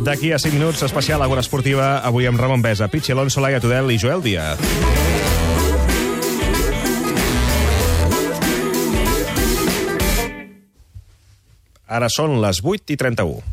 D'aquí a 5 minuts, especial Àgora Esportiva, avui amb Ramon Besa, Pichi Alonso, Laia Tudel i Joel Díaz. Ara són les 8:31.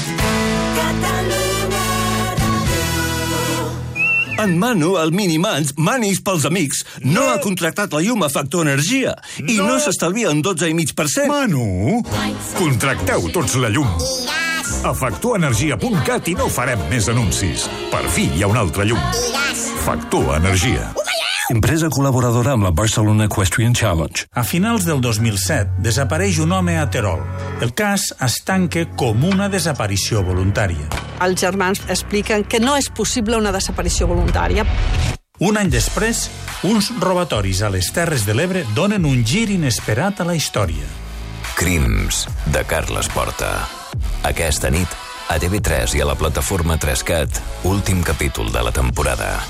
En Manu, el Minimans, Manis pels amics, no ha contractat la llum a Factor Energia i no s'estalvia un 12,5%. Manu, contracteu tots la llum. A factorenergia.cat i no farem més anuncis. Per fi hi ha una altra llum. Factor Energia. Empresa col·laboradora amb la Barcelona Equestrian Challenge. A finals del 2007 desapareix un home a Terol. El cas es tanca com una desaparició voluntària. Els germans expliquen que no és possible una desaparició voluntària. Un any després, uns robatoris a les Terres de l'Ebre donen un gir inesperat a la història. Crims, de Carles Porta. Aquesta nit, a TV3 i a la plataforma 3CAT, últim capítol de la temporada.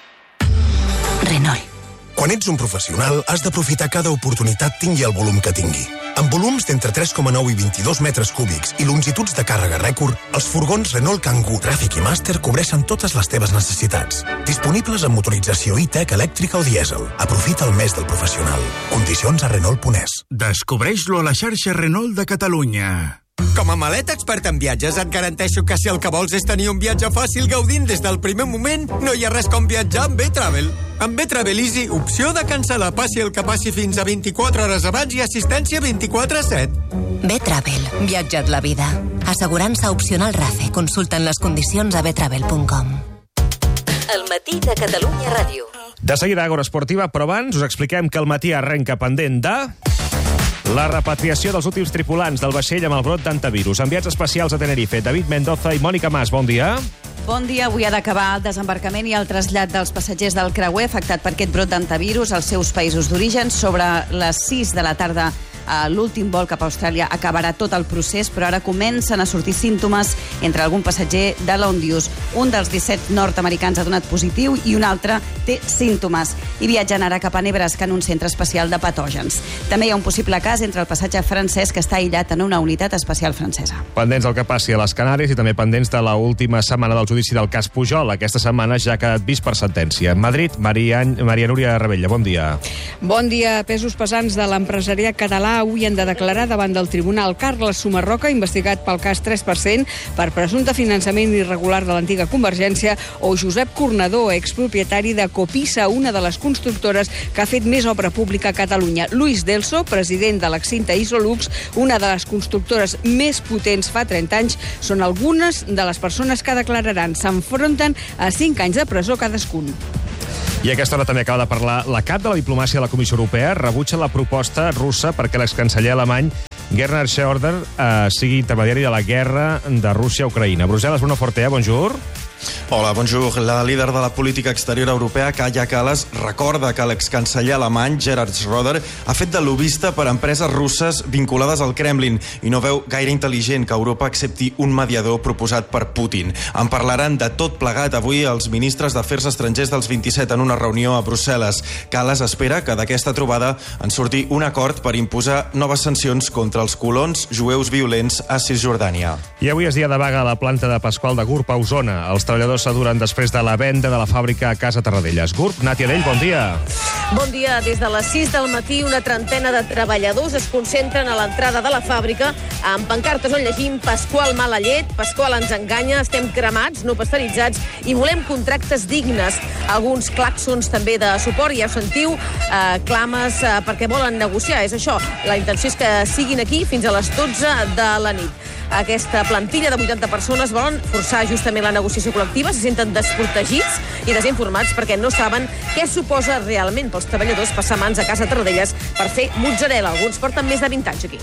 Renault. Quan ets un professional, has d'aprofitar cada oportunitat tingui el volum que tingui. Amb volums d'entre 3,9 i 22 metres cúbics i longituds de càrrega rècord, els furgons Renault Kangoo, Traffic i Master cobreixen totes les teves necessitats. Disponibles amb motorització e-tech, elèctrica o dièsel. Aprofita el mes del professional. Condicions a Renault.es. Descobreix-lo a la xarxa Renault de Catalunya. Com a maleta expert en viatges et garanteixo que si el que vols és tenir un viatge fàcil gaudint des del primer moment, no hi ha res com viatjar amb B-Travel. Amb B-Travel Easy, opció de cancel·lar passi el que passi fins a 24 hores abans i assistència 24/7. B-Travel. Viatja't la vida. Assegurança opcional RACE. Consulta'n les condicions a btravel.com. El matí de Catalunya Ràdio. De seguida, Àgora Esportiva, però abans us expliquem que el matí arrenca pendent de... la repatriació dels últims tripulants del vaixell amb el brot d'antivirus. Enviats especials a Tenerife, David Mendoza i Mònica Mas, bon dia. Bon dia. Avui ha d'acabar el desembarcament i el trasllat dels passatgers del creuer afectat per aquest brot d'antivirus als seus països d'origen. Sobre les 6 de la tarda, l'últim vol cap a Austràlia acabarà tot el procés, però ara comencen a sortir símptomes entre algun passatger de l'Ondius. Un dels 17 nord-americans ha donat positiu i un altre té símptomes i viatgen ara cap a Nebraska en un centre especial de patògens. També hi ha un possible cas entre el passatge francès que està aïllat en una unitat especial francesa. Pendents del que passi a les Canàries i també pendents de l'última setmana del judici del cas Pujol. Aquesta setmana ja ha quedat vist per sentència. Madrid, Maria Núria Rebella, bon dia. Bon dia. Pesos pesants de l'empresariat català avui han de declarar davant del tribunal Carles Sumarroca, investigat pel cas 3% per presumpte finançament irregular de l'antiga Convergència, o Josep Cornador, expropietari de Copisa, una de les constructores que ha fet més obra pública a Catalunya. Luis Delso, president de l'Extinta Isolux, una de les constructores més potents fa 30 anys, són algunes de les persones que declararan. S'enfronten a 5 anys de presó cadascun. I a aquesta hora també acaba de parlar la cap de la diplomàcia de la Comissió Europea. Rebutja la proposta russa perquè l'excanceller alemany Gerhard Schröder sigui intermediari de la guerra de Rússia a Ucraïna. Brussel·les, Bruno Fortea, bonjour. Hola, bonjour. La líder de la política exterior europea, Kaja Kallas, recorda que l'excanceller alemany Gerhard Schröder ha fet de lobista per empreses russes vinculades al Kremlin i no veu gaire intel·ligent que Europa accepti un mediador proposat per Putin. En parlaran de tot plegat avui els ministres d'Afers Estrangers dels 27 en una reunió a Brussel·les. Kallas espera que d'aquesta trobada en surti un acord per imposar noves sancions contra els colons jueus violents a Cisjordània. I avui és dia de vaga a la planta de Pasqual de Gurb, a Osona. Els treballadors s'aduren després de la venda de la fàbrica a Casa Tarradellas. Gurb, Nàtia Dell, bon dia. Bon dia. Des de les 6 del matí, una trentena de treballadors es concentren a l'entrada de la fàbrica amb pancartes on llegim Pasqual mala llet, Pasqual ens enganya, estem cremats, no pasteuritzats i volem contractes dignes. Alguns clàxons també de suport, ja ho sentiu, clames perquè volen negociar. És això, la intenció és que siguin aquí fins a les 12 de la nit. Aquesta plantilla de 80 persones volen forçar justament la negociació col·lectiva, se senten desprotegits i desinformats perquè no saben què suposa realment pels treballadors passar mans a Casa Tarradellas per fer mozzarella. Alguns porten més de 20 anys aquí.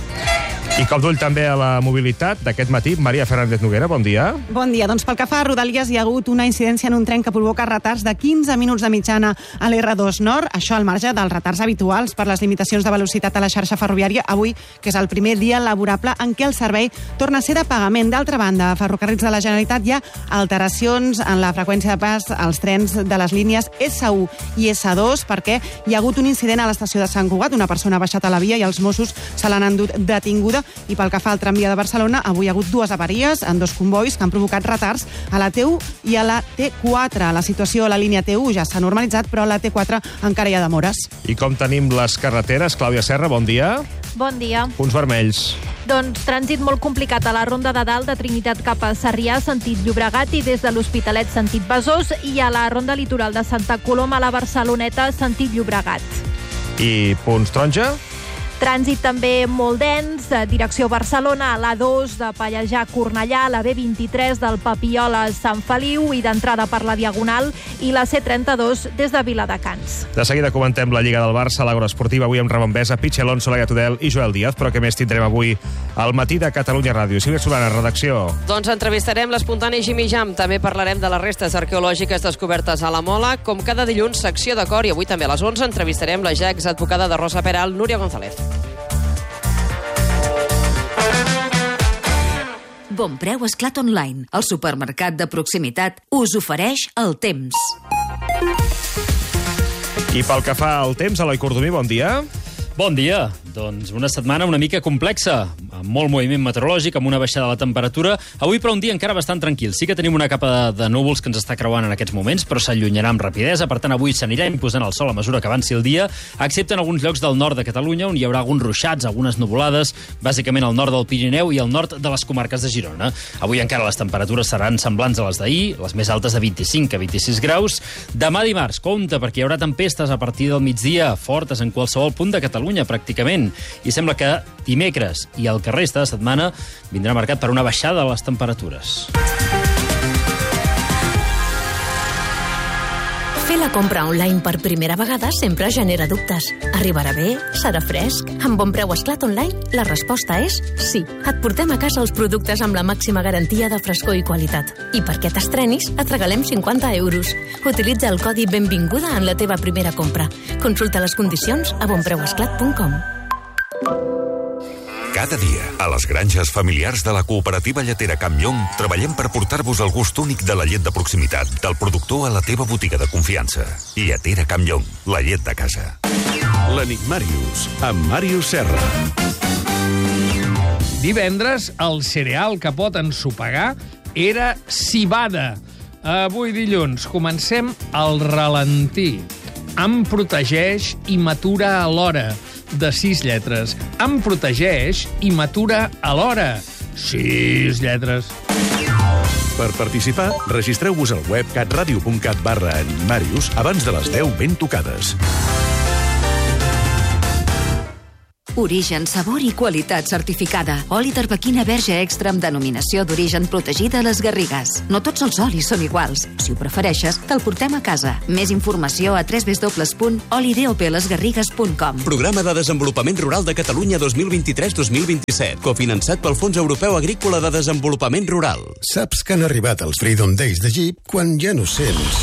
I cop d'ull també a la mobilitat d'aquest matí. Maria Fernández Noguera, bon dia. Bon dia. Doncs pel que fa a Rodalies hi ha hagut una incidència en un tren que provoca retards de 15 minuts de mitjana a l'R2 Nord, això al marge dels retards habituals per les limitacions de velocitat a la xarxa ferroviària avui, que és el primer dia laborable en què el servei torna a ser de pagament. D'altra banda, a Ferrocarrils de la Generalitat hi ha alteracions en la freqüència de pas als trens de les línies S1 i S2 perquè hi ha hagut un incident a l'estació de Sant Cugat. Una persona ha baixat a la via i els Mossos se l'han endut detinguda. I pel que fa al tramvia de Barcelona, avui hi ha hagut 2 avaries en 2 combois que han provocat retards a la T1 i a la T4. La situació a la línia T1 ja s'ha normalitzat, però a la T4 encara hi ha demores. I com tenim les carreteres? Clàudia Serra, bon dia. Bon dia. Punts vermells. Doncs trànsit molt complicat a la Ronda de Dalt de Trinitat cap a Sarrià, sentit Llobregat, i des de l'Hospitalet, sentit Besòs, i a la Ronda Litoral de Santa Coloma a la Barceloneta, sentit Llobregat. I punts taronja? Trànsit també molt dens, direcció Barcelona, a l'A2 de Pallejà a Cornellà, a la B23 del Papiol a Sant Feliu i d'entrada per la Diagonal, i la C32 des de Viladecans. De seguida comentem la Lliga del Barça, l'Agroesportiva, avui amb Ramon Besa, Pitxi Alonso, Laia Tudel i Joel Díaz, però què més tindrem avui al matí de Catalunya Ràdio? Sílvia Solana, redacció. Doncs entrevistarem l'espontani Jimmy Jam, també parlarem de les restes arqueològiques descobertes a la Mola, com cada dilluns, secció de cor, i avui també a les 11 entrevistarem la ja exadvocada de Rosa Peral, Núria González. Bonpreu Esclat Online, el supermercat de proximitat, us ofereix el temps. I pel que fa al temps, Eloi Cordomí, bon dia. Bon dia. Doncs una setmana una mica complexa, amb molt moviment meteorològic, amb una baixada de la temperatura. Avui, però, un dia encara bastant tranquil. Sí que tenim una capa de núvols que ens està creuant en aquests moments, però s'allunyarà amb rapidesa. Per tant, avui s'anirà imposant el sol a mesura que avanci el dia, excepte en alguns llocs del nord de Catalunya, on hi haurà alguns ruixats, algunes nuvolades, bàsicament al nord del Pirineu i al nord de les comarques de Girona. Avui encara les temperatures seran semblants a les d'ahir, les més altes de 25 a 26 graus. Demà dimarts, compte, perquè hi haurà tempestes a partir del migdia, fortes en qualsevol punt de Catalunya, pràcticament. I sembla que dimecres i el que resta de setmana vindrà marcat per una baixada de les temperatures. Fer la compra online per primera vegada sempre genera dubtes. Arribarà bé? Serà fresc? Amb Bonpreu Esclat Online, la resposta és sí. Et portem a casa els productes amb la màxima garantia de frescor i qualitat. I perquè t'estrenis, et regalem 50 euros. Utilitza el codi Benvinguda en la teva primera compra. Consulta les condicions a bonpreuesclat.com. Cada dia, a les granges familiars de la cooperativa lletera Campllong, treballem per portar-vos el gust únic de la llet de proximitat, del productor a la teva botiga de confiança. Lletera Campllong, la llet de casa. L'Enigmàrius, amb Màrius Serra. Divendres, el cereal que pot ensopegar era civada. Avui dilluns comencem al ralentí. Em protegeix i matura alhora. De 6 lletres. Em protegeix i matura alhora. 6 lletres. Per participar, registreu-vos al web catradio.cat/enigmàrius abans de les 10 ben tocades. Origen, sabor i qualitat certificada. Oli d'arbequina verge extra amb denominació d'origen protegida a les Garrigues. No tots els olis són iguals. Si ho prefereixes, te'l portem a casa. Més informació a www.olidopelesgarrigues.com. Programa de Desenvolupament Rural de Catalunya 2023-2027, cofinançat pel Fons Europeu Agrícola de Desenvolupament Rural. Saps que han arribat els Freedom Days de Jeep quan ja no sents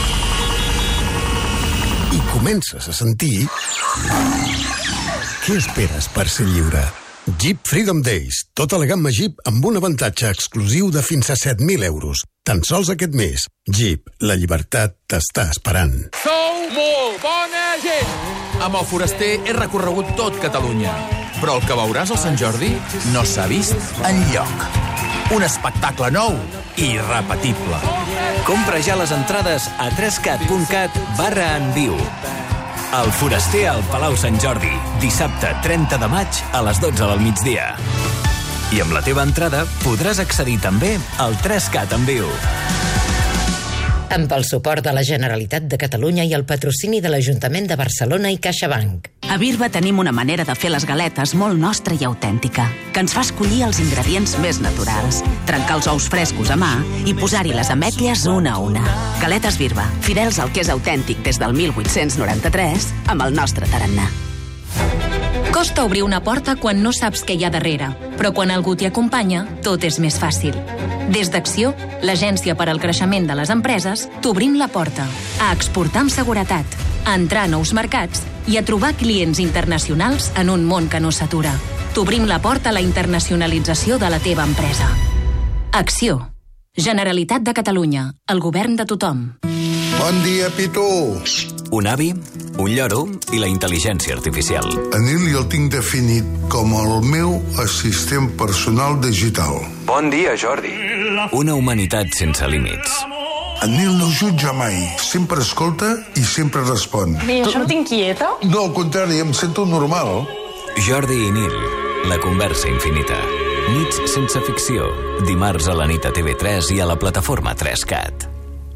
i comences a sentir... Què esperes per ser lliure? Jeep Freedom Days. Tota la gamma Jeep amb un avantatge exclusiu de fins a 7.000 euros. Tan sols aquest mes. Jeep, la llibertat t'està esperant. Sou molt bona gent! Amb el Foraster he recorregut tot Catalunya. Però el que veuràs al Sant Jordi no s'ha vist enlloc. Un espectacle nou i irrepetible. Compra ja les entrades a 3cat.cat/enviu. El Foraster al Palau Sant Jordi, dissabte 30 de maig a les 12 del migdia. I amb la teva entrada podràs accedir també al 3Cat en viu. Amb el suport de la Generalitat de Catalunya i el patrocini de l'Ajuntament de Barcelona i CaixaBank. A Birba tenim una manera de fer les galetes molt nostra i autèntica, que ens fa escollir els ingredients més naturals, trencar els ous frescos a mà i posar-hi les ametlles una a una. Galetes Birba, fidels al que és autèntic des del 1893, amb el nostre tarannà. Costa obrir una porta quan no saps què hi ha darrere, però quan algú t'hi acompanya, tot és més fàcil. Des d'Acció, l'agència per al creixement de les empreses, t'obrim la porta a exportar amb seguretat, a entrar a nous mercats i a trobar clients internacionals en un món que no s'atura. T'obrim la porta a la internacionalització de la teva empresa. Acció. Generalitat de Catalunya. El govern de tothom. Bon dia, Pitu. un avi, un lloro i la intel·ligència artificial. En Nil jo el tinc definit com el meu assistent personal digital. Bon dia, Jordi. Una humanitat sense límits. En Nil no jutja mai, sempre escolta i sempre respon. I això no t'inquieta? No, al contrari, em sento normal. Jordi i Nil, la conversa infinita. Nits sense ficció, dimarts a la nit a TV3 i a la plataforma 3CAT.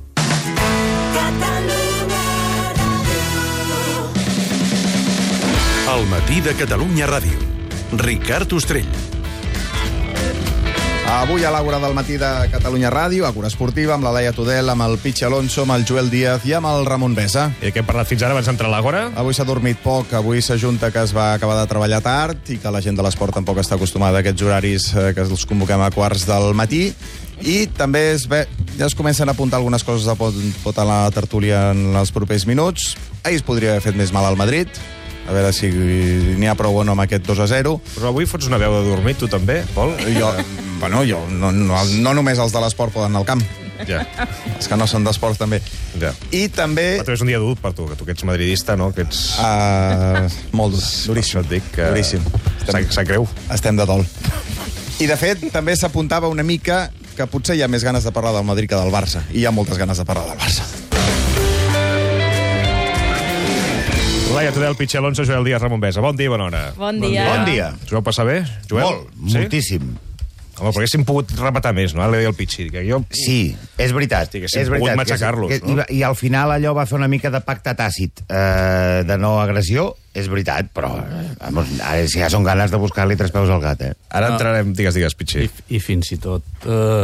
El matí de Catalunya Ràdio. Ricard Ostrell. Avui a l'Àgora del matí de Catalunya Ràdio, Àgora Esportiva, amb la Laia Tudel, amb el Pichi Alonso, amb el Joel Díaz i amb el Ramon Besa. I què hem parlat fins ara abans d'entrar a l'Àgora? Avui s'ha dormit poc, avui s'ajunta que es va acabar de treballar tard i que la gent de l'esport tampoc està acostumada a aquests horaris que els convoquem a quarts del matí. I també ja es comencen a apuntar algunes coses a pot a la tertúlia en els propers minuts. Ahir es podria haver fet més mal al Madrid, a veure si n'hi ha prou o no amb aquest 2-0. Però avui fots una veu de dormir, tu també, Pol? Jo no només els de l'esport poden anar al camp. Ja. Els que no són d'esport també. Ja. I també... Però també és un dia dur per tu, que tu que ets madridista, no? Que ets... Molt dur, duríssim. Et dic que... Duríssim. Sap greu. Estem de dol. I, de fet, també s'apuntava una mica que potser hi ha més ganes de parlar del Madrid que del Barça. I hi ha moltes ganes de parlar del Barça. Laia Tudel, Pichi Alonso, Joel Díaz, Ramon Besa. Bon dia i bona hora. Bon dia. Bon dia. Us vau passar bé, Joel? Molt, moltíssim. Home, però haguéssim pogut repetar més, no? Ara li deia el Pichi. Que jo... Sí, és veritat. Haguéssim pogut matxacar-los, no? I al final allò va fer una mica de pacte tàcit de no agressió, és veritat, però ara si ja són ganes de buscar-li tres peus al gat, eh? Ara entrarem, digues, Pichi. I fins i tot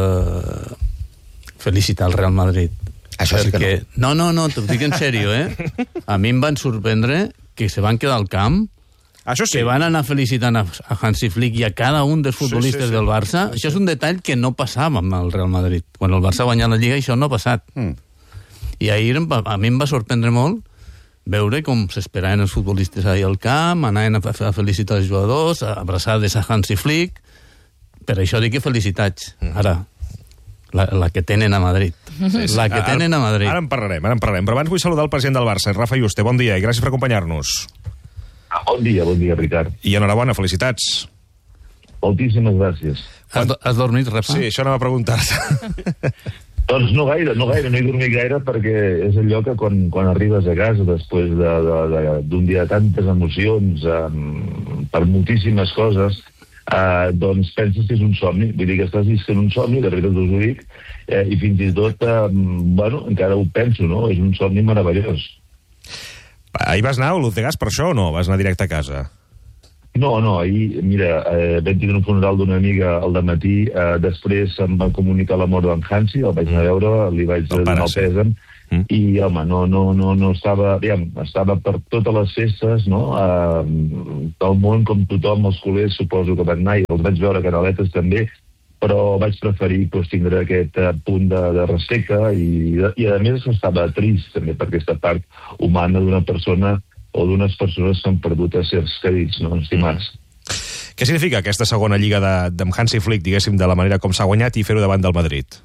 felicitar el Real Madrid. Això sí que no. No, t'ho dic en sèrio, eh? A mi em van sorprendre que se van quedar al camp, això sí. Que van anar felicitant a Hansi Flick i a cada un dels futbolistes del Barça. Això és un detall que no passava amb el Real Madrid. Quan el Barça ha guanyat la Lliga, això no ha passat. I ahir a mi em va sorprendre molt veure com s'esperaven els futbolistes ahir al camp, anaven a felicitar els jugadors, a abraçades a Hansi Flick. Per això dic que felicitats. Ara, la que tenen a Madrid. Sí. La que tenen a Madrid. Ara en parlarem. Però abans vull saludar el president del Barça, Rafa Yuste. Bon dia i gràcies per acompanyar-nos. Bon dia, Ricard. I enhorabona, felicitats. Moltíssimes gràcies. Has dormit, Rafa? Sí, això anava a preguntar-te. Doncs no gaire, no he dormit gaire perquè és allò que quan arribes a casa després d'un dia de tantes emocions, per moltíssimes coses, doncs penses que és un somni. Vull dir que estàs visquent un somni, de veritat us ho dic, i fins i tot, encara ho penso, no? És un somni meravellós. Ahir vas anar a l'Ultegas per això o no? Vas anar directe a casa? No, ahir, mira, vam tenir un funeral d'una amiga al dematí, després em va comunicar la mort d'en Hansi, el vaig anar a veure, li vaig donar el pèsam, i, home, no estava... Estava per totes les festes, no?, del món, com tothom, els culers, suposo que van anar, i els vaig veure canaletes també, però vaig preferir tindre aquest punt de respecte, i a més estava trist, també, per aquesta part humana d'una persona o d'unes persones que han perdut a certs querits, no?, estimats. Què significa aquesta segona lliga d'en Hansi Flick, diguéssim, de la manera com s'ha guanyat i fer-ho davant del Madrid?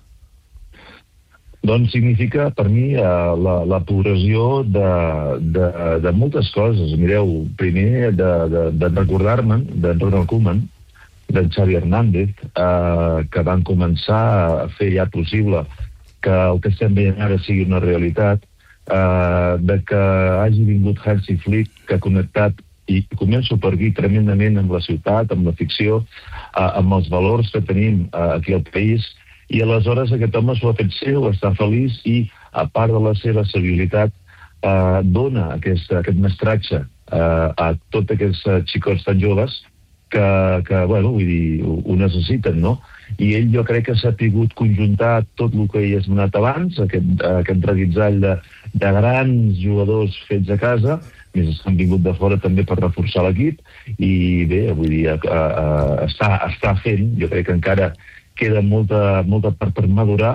Doncs significa, per mi, la progressió de moltes coses. Mireu, primer, de recordar-me'n d'en Ronald Koeman, d'en Xavi Hernández, que van començar a fer ja possible que el que estem veient ara sigui una realitat, de que hagi vingut Hansi Flick, que ha connectat, i començo per aquí tremendament amb la ciutat, amb la ficció, amb els valors que tenim aquí al país, i aleshores aquest home s'ho ha fet seu, està feliç i, a part de la seva seriositat, dona aquest mestratge a tots aquests xicots tan joves que bueno, vull dir, ho necessiten, no? I ell jo crec que s'ha pogut conjuntar tot el que he esmenat abans, aquest reguitzall de grans jugadors fets a casa, més han vingut de fora també per reforçar l'equip, i bé, vull dir, està fent, jo crec que encara queda molta part per madurar,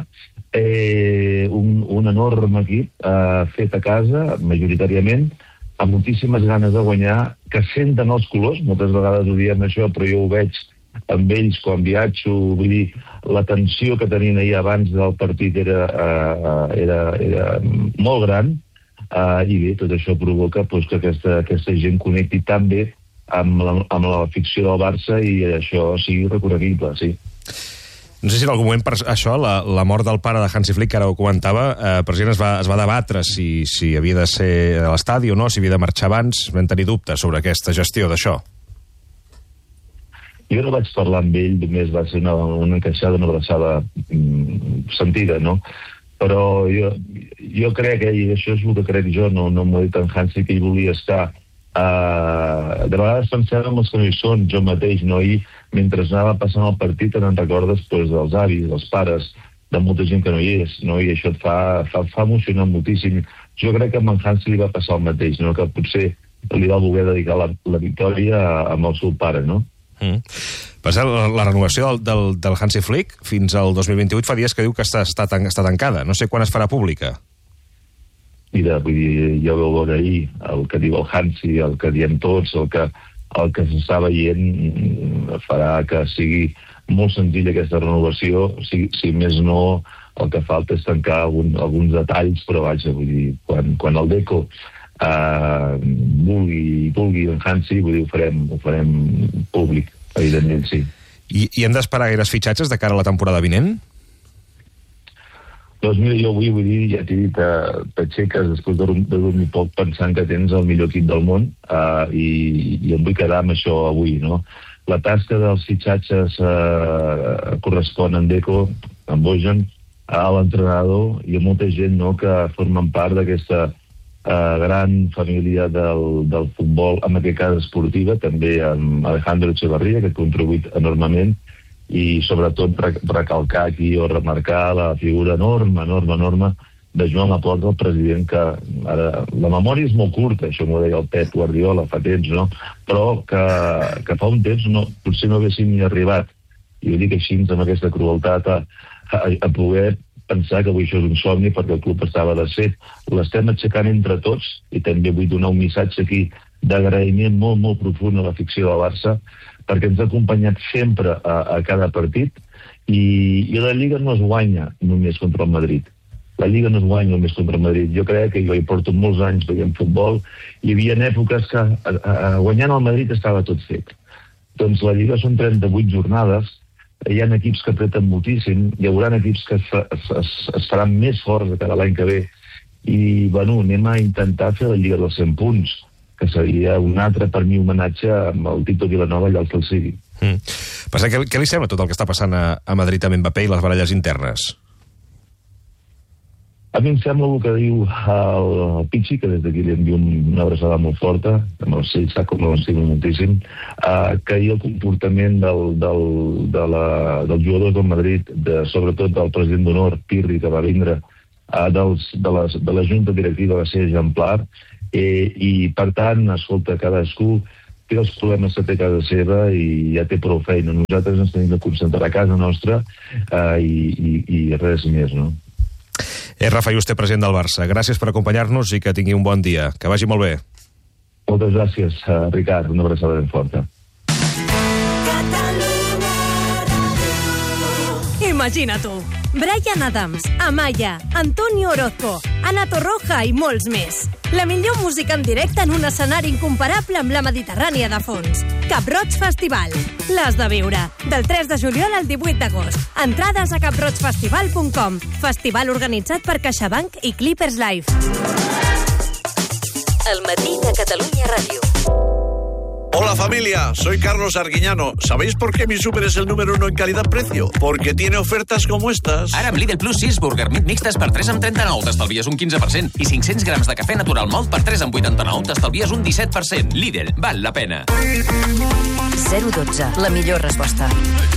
un enorme equip fet a casa, majoritàriament, amb moltíssimes ganes de guanyar, que senten els colors, moltes vegades ho diem això, però jo ho veig amb ells quan viatjo, vull dir, la tensió que tenien ahir abans del partit era molt gran, i bé, tot això provoca que aquesta gent connecti tan bé amb la ficció del Barça i això sigui recorreguible, sí. No sé si en algun moment, per això, la mort del pare de Hansi Flick, que ara ho comentava, president, es va debatre si havia de ser a l'estadi o no, si havia de marxar abans. Vam tenir dubtes sobre aquesta gestió d'això. Jo no vaig parlar amb ell, només va ser una encaixada, una abraçada sentida, no? Però jo crec, i això és el que crec jo, no m'ho ha dit en Hansi, que ell volia estar. De vegades pensem en els que no hi són, jo mateix, no? I mentre anava passant el partit te'n recordes dels avis, dels pares, de molta gent que no hi és, no? I això et fa emocionar moltíssim. Jo crec que amb en Hansi li va passar el mateix, no? Que potser li va voler dedicar la victòria amb el seu pare, no? La renovació del Hansi Flick fins al 2028 fa dies que diu que està tancada. No sé quan es farà pública. Mira, vull dir, ja vau veure ahir el que diu el Hansi, el que diem tots, el que s'està veient farà que sigui molt senzill aquesta renovació, si més no el que falta és tancar alguns detalls, però vaja, vull dir, quan el Deco vulgui en Hansi, vull dir, ho farem públic, evidentment, sí. I hem d'esperar gaires fitxatges de cara a la temporada vinent? Doncs mira, jo vull dir, ja t'he dit, t'aixeques després de dormir poc pensant que tens el millor equip del món i em vull quedar amb això avui, no? La tasca dels fitxatges correspon a en Deco, a en Bojan, a l'entrenador i a molta gent, no?, que formen part d'aquesta gran família del futbol, en aquest cas esportiva, també amb Alejandro Echevarría, que ha contribuït enormement, i sobretot recalcar aquí o remarcar la figura enorme de Joan Laporta, el president, que ara, la memòria és molt curta, això m'ho deia el Pep Guardiola fa temps, no? Però que fa un temps potser no haguéssim ni arribat, i ho dic així, amb aquesta crueltat, a poder pensar que avui això és un somni perquè el club estava desfet. L'estem aixecant entre tots i també vull donar un missatge aquí d'agraïment molt, molt profund a la ficció del Barça perquè ens ha acompanyat sempre a cada partit i la Lliga no es guanya només contra el Madrid. La Lliga no es guanya només contra el Madrid. Jo crec que jo hi porto molts anys veient futbol i hi havia èpoques que guanyant el Madrid estava tot fet. Doncs la Lliga són 38 jornades, hi ha equips que apreten moltíssim, hi haurà equips que es faran més forts de cada l'any que ve i, bueno, anem a intentar fer la Lliga dels 100 punts, que seria un altre, per mi, homenatge amb el Tito Vilanova allà al que el sigui. Què li sembla tot el que està passant a Madrid amb Mbappé i les baralles internes? A mi em sembla el que diu el Pichi, que des d'aquí li envio una abraçada molt forta, amb el Cell sap com l'estimo moltíssim, que hi el comportament dels jugadors del Madrid, sobretot del president d'honor, Pirri, que va vindre, de la junta directiva va ser exemplar, i per tant, escolta, cadascú té els problemes que té a casa seva i ja té prou feina. Nosaltres ens tenim de concentrar a casa nostra i res més, no? Rafa Yuste, president del Barça. Gràcies per acompanyar-nos i que tingui un bon dia. Que vagi molt bé. Moltes gràcies, Ricard. Una abraçada ben forta. Imagina tu. Bryan Adams, Amaya, Antonio Orozco, Ana Torroja i molts més. La millor música en directe en un escenari incomparable amb la Mediterrània de fons. Cap Roig Festival. L'has de viure. Del 3 de juliol al 18 d'agost. Entrades a caproigfestival.com. Festival organitzat per CaixaBank i Clippers Live. El matí de Catalunya Ràdio. Hola familia, soy Carlos Arguiñano. ¿Sabéis por qué mi súper es el número 1 en calidad-precio? Porque tiene ofertas como estas. Ara amb Lidl Plus 6 Burger Meat mixtes per 3 amb 39, t'estalvies un 15%. I 500 grams de cafè natural malt per 3 amb 89, t'estalvies un 17%. Lidl, val la pena. 012, la millor resposta.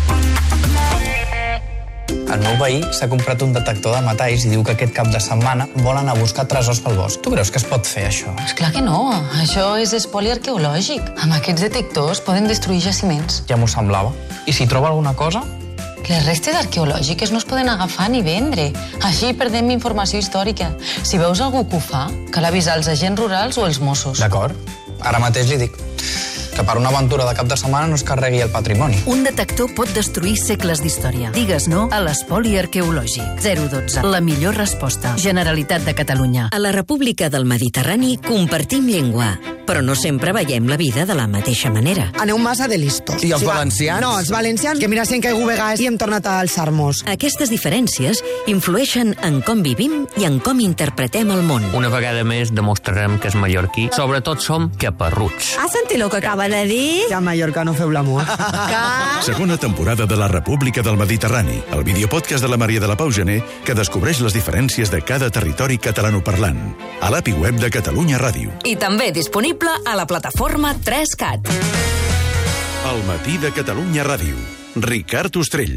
El meu veí s'ha comprat un detector de metalls i diu que aquest cap de setmana vol anar a buscar tresors pel bosc. Tu creus que es pot fer, això? Esclar que no. Això és espoli arqueològic. Amb aquests detectors poden destruir jaciments. Ja m'ho semblava. I si troba alguna cosa? Les restes arqueològiques no es poden agafar ni vendre. Així perdem informació històrica. Si veus algú que ho fa, cal avisar els agents rurals o els Mossos. D'acord. Ara mateix li dic. que per una aventura de cap de setmana no es carregui el patrimoni. Un detector pot destruir segles d'història. Digues no a l'espoli arqueològic. 012. La millor resposta. Generalitat de Catalunya. A la República del Mediterrani compartim llengua, però no sempre veiem la vida de la mateixa manera. Aneu massa de listos. I els valencians? No, els valencians, que mira si hem caigut vegades i hem tornat a alçar-nos. Aquestes diferències influeixen en com vivim i en com interpretem el món. Una vegada més demostrarem que és mallorquí. Sobretot som caparruts. Has sentit el que acaba de dir? Que a Mallorca no feu l'amor. Segona temporada de la República del Mediterrani, el videopodcast de la Maria de la Pau Gené, que descobreix les diferències de cada territori catalanoparlant. A l'API web de Catalunya Ràdio. I també disponible a la plataforma 3CAT. El matí de Catalunya Ràdio. Ricard Ostrell.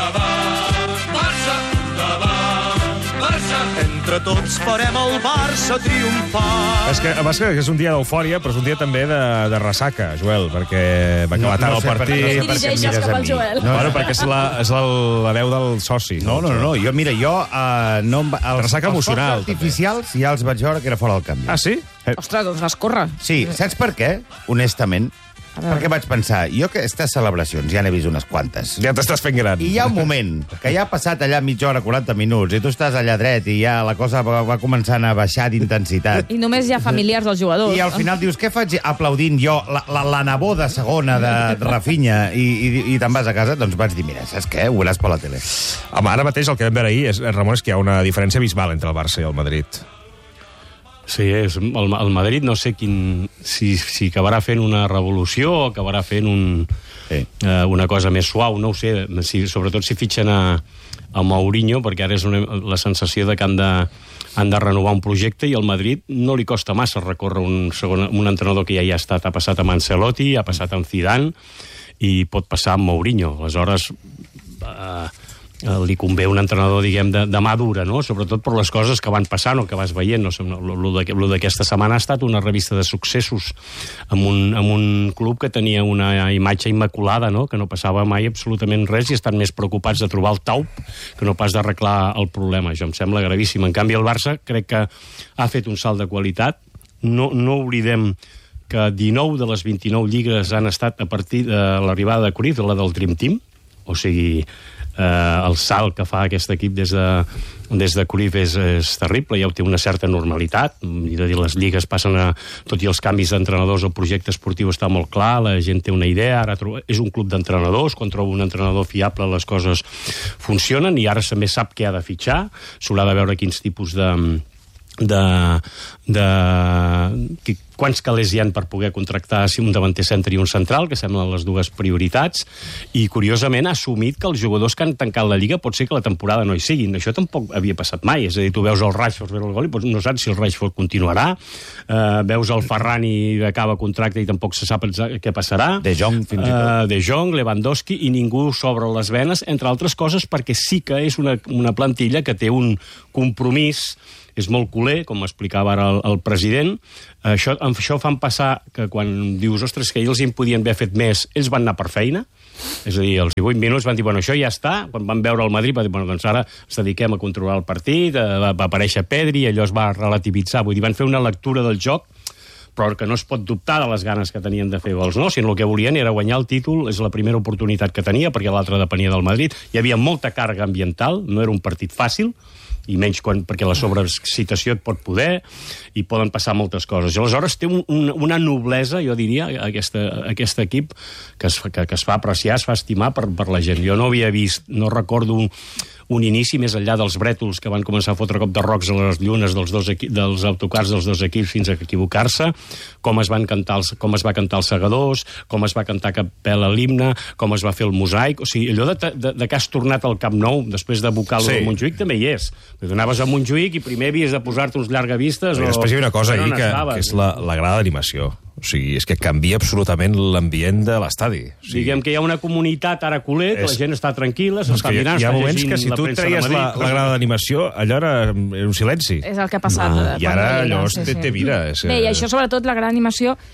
Entre tots farem el Barça triomfar. És un dia d'eufòria, però és un dia també de ressaca, Joel, perquè va acabar tard el partit. No dirigeixes cap al Joel. Perquè és la veu del soci. No. Jo ressaca emocional. Els artificials ja els vaig veure que era fora del canvi. Ah, sí? Ostres, doncs vas córrer. Sí, saps per què? Honestament. Perquè vaig pensar, jo que aquestes celebracions ja n'he vist unes quantes. Ja t'estàs fent gran. I hi ha un moment que ja ha passat allà mitja hora, 40 minuts, i tu estàs allà dret i ja la cosa va començant a baixar d'intensitat. I només hi ha familiars dels jugadors. I al final dius, què faig aplaudint jo la neboda segona de Rafinha i te'n vas a casa? Doncs vaig dir, mira, saps què? Ho veuràs per la tele. Home, ara mateix el que vam veure ahir, Ramon, és que hi ha una diferència abismal entre el Barça i el Madrid. Sí, el Madrid no sé si acabarà fent una revolució o acabarà fent una cosa més suau, no ho sé, sobretot si fitxen a Mourinho, perquè ara és la sensació de que han de renovar un projecte, i al Madrid no li costa massa recórrer un entrenador que ja hi ha estat. Ha passat amb Ancelotti, ha passat amb Zidane, i pot passar amb Mourinho. Aleshores, li convé un entrenador, diguem, de mà dura, no? Sobretot per les coses que van passant o que vas veient. Lo d'aquesta setmana ha estat una revista de successos amb un club que tenia una imatge immaculada, no? Que no passava mai absolutament res i estan més preocupats de trobar el taup que no pas d'arreglar el problema. Això em sembla gravíssim. En canvi, el Barça crec que ha fet un salt de qualitat. No oblidem que 19 de les 29 lligues han estat a partir de l'arribada de Cruyff, la del Dream Team, o sigui, el salt que fa aquest equip des de Cruyff és terrible, ja té una certa normalitat, les lligues passen tot i els canvis d'entrenadors, el projecte esportiu està molt clar, la gent té una idea, ara és un club d'entrenadors, quan troba un entrenador fiable les coses funcionen, i ara també sap què ha de fitxar, s'haurà de veure quins tipus quants calés hi ha per poder contractar un davanter centre i un central, que semblen les dues prioritats, i curiosament ha assumit que els jugadors que han tancat la Lliga pot ser que la temporada no hi siguin. Això tampoc havia passat mai, és a dir, tu veus el Rashford veure el gol i no saps si el Rashford continuarà, veus el Ferran i acaba contracte i tampoc se sap què passarà, De Jong fins i tot, De Jong, Lewandowski, i ningú s'obre les venes, entre altres coses perquè sí que és una plantilla que té un compromís, és molt culer, com explicava ara el president. Això fan passar que quan dius, ostres, que ells en podien haver fet més, ells van anar per feina, és a dir, els 18 minuts van dir, bueno, això ja està, quan van veure el Madrid van dir, bueno, doncs ara ens dediquem a controlar el partit, va aparèixer Pedri, allò es va relativitzar, vull dir, van fer una lectura del joc, però que no es pot dubtar de les ganes que tenien de fer gols, no? Sinó el que volien era guanyar el títol, és la primera oportunitat que tenia, perquè l'altra depenia del Madrid, hi havia molta càrrega ambiental, no era un partit fàcil, i menys perquè la sobrecitació et pot poder, i poden passar moltes coses. I aleshores té una noblesa, jo diria, aquest equip, que es fa apreciar, es fa estimar per la gent. Jo no havia vist, no recordo un inici més enllà dels brètols que van començar a fotre cop de rocs a les llunes dels autocars dels dos equips fins a equivocar-se, com es va cantar els segadors, com es va cantar a capella l'himne, com es va fer el mosaic, o sigui, allò de que has tornat al Camp Nou després de vocal del Montjuïc també hi és. Anaves a Montjuïc i primer havies de posar-te uns llargavistes o... Després hi ha una cosa ahir que és la grada d'animació. O sigui, és que canvia absolutament l'ambient de l'estadi. O sigui, diguem que hi ha una comunitat ara culer, que la gent està tranquil·la, s'està mirant, hi ha moments que si tu treies la grada d'animació, allò era un silenci. És el que ha passat. I ara allò té vida. Bé, i això sobretot la grada d'animació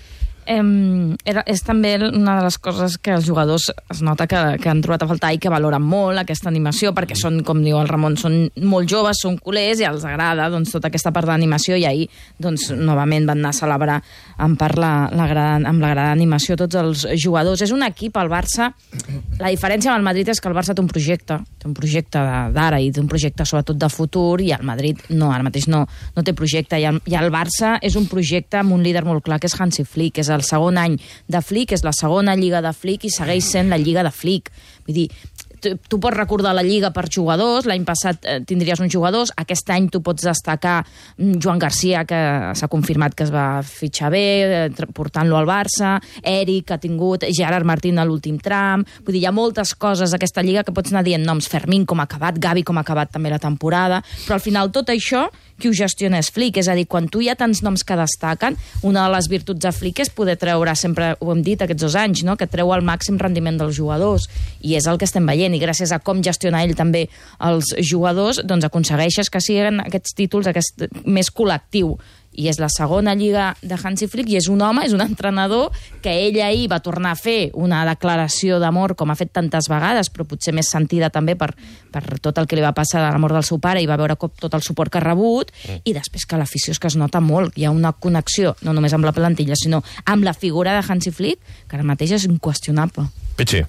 és també una de les coses que els jugadors es nota que han trobat a faltar i que valoren molt aquesta animació, perquè són, com diu el Ramon, són molt joves, són culers i els agrada doncs, tota aquesta part d'animació, i ahir doncs, novament van anar a celebrar amb la gran animació tots els jugadors. És un equip, el Barça, la diferència amb el Madrid és que el Barça té un projecte d'ara i té un projecte sobretot de futur, i el Madrid no, ara mateix no té projecte, i el Barça és un projecte amb un líder molt clar, que és Hansi Flick, és el segon any de Flick, és la segona lliga de Flick i segueix sent la lliga de Flick. Vull dir, tu pots recordar la Lliga per jugadors, l'any passat tindries uns jugadors, aquest any tu pots destacar Joan Garcia, que s'ha confirmat que es va fitxar bé, portant-lo al Barça, Eric, que ha tingut Gerard Martín a l'últim tram, vull dir, hi ha moltes coses a aquesta Lliga que pots anar dient noms, Fermín com ha acabat, Gavi com ha acabat també la temporada, però al final tot això qui ho gestiona és Flick, és a dir, quan tu hi ha tants noms que destaquen, una de les virtuts de Flick és poder treure, sempre ho hem dit aquests 2 anys, no? Que treu el màxim rendiment dels jugadors, i és el que estem veient, i gràcies a com gestiona ell també els jugadors, doncs aconsegueixes que siguin aquests títols més col·lectiu. I és la segona lliga de Hansi Flick, i és un home, és un entrenador que ell ahir va tornar a fer una declaració d'amor, com ha fet tantes vegades, però potser més sentida també per tot el que li va passar a la mort del seu pare, i va veure tot el suport que ha rebut, i després que l'afició és que es nota molt, hi ha una connexió, no només amb la plantilla, sinó amb la figura de Hansi Flick, que ara mateix és inqüestionable. Pichi.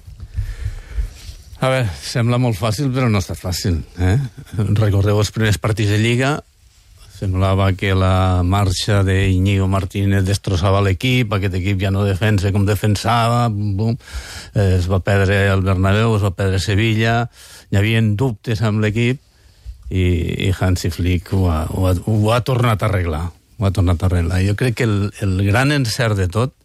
A veure, sembla molt fàcil, però no ha estat fàcil. Recordeu els primers partits de Lliga, semblava que la marxa d'Iñigo Martínez destrossava l'equip, aquest equip ja no defensa com defensava, es va perdre el Bernabéu, es va perdre Sevilla, hi havia dubtes amb l'equip, i Hansi Flick ho ha tornat a arreglar. Jo crec que el gran encert de tot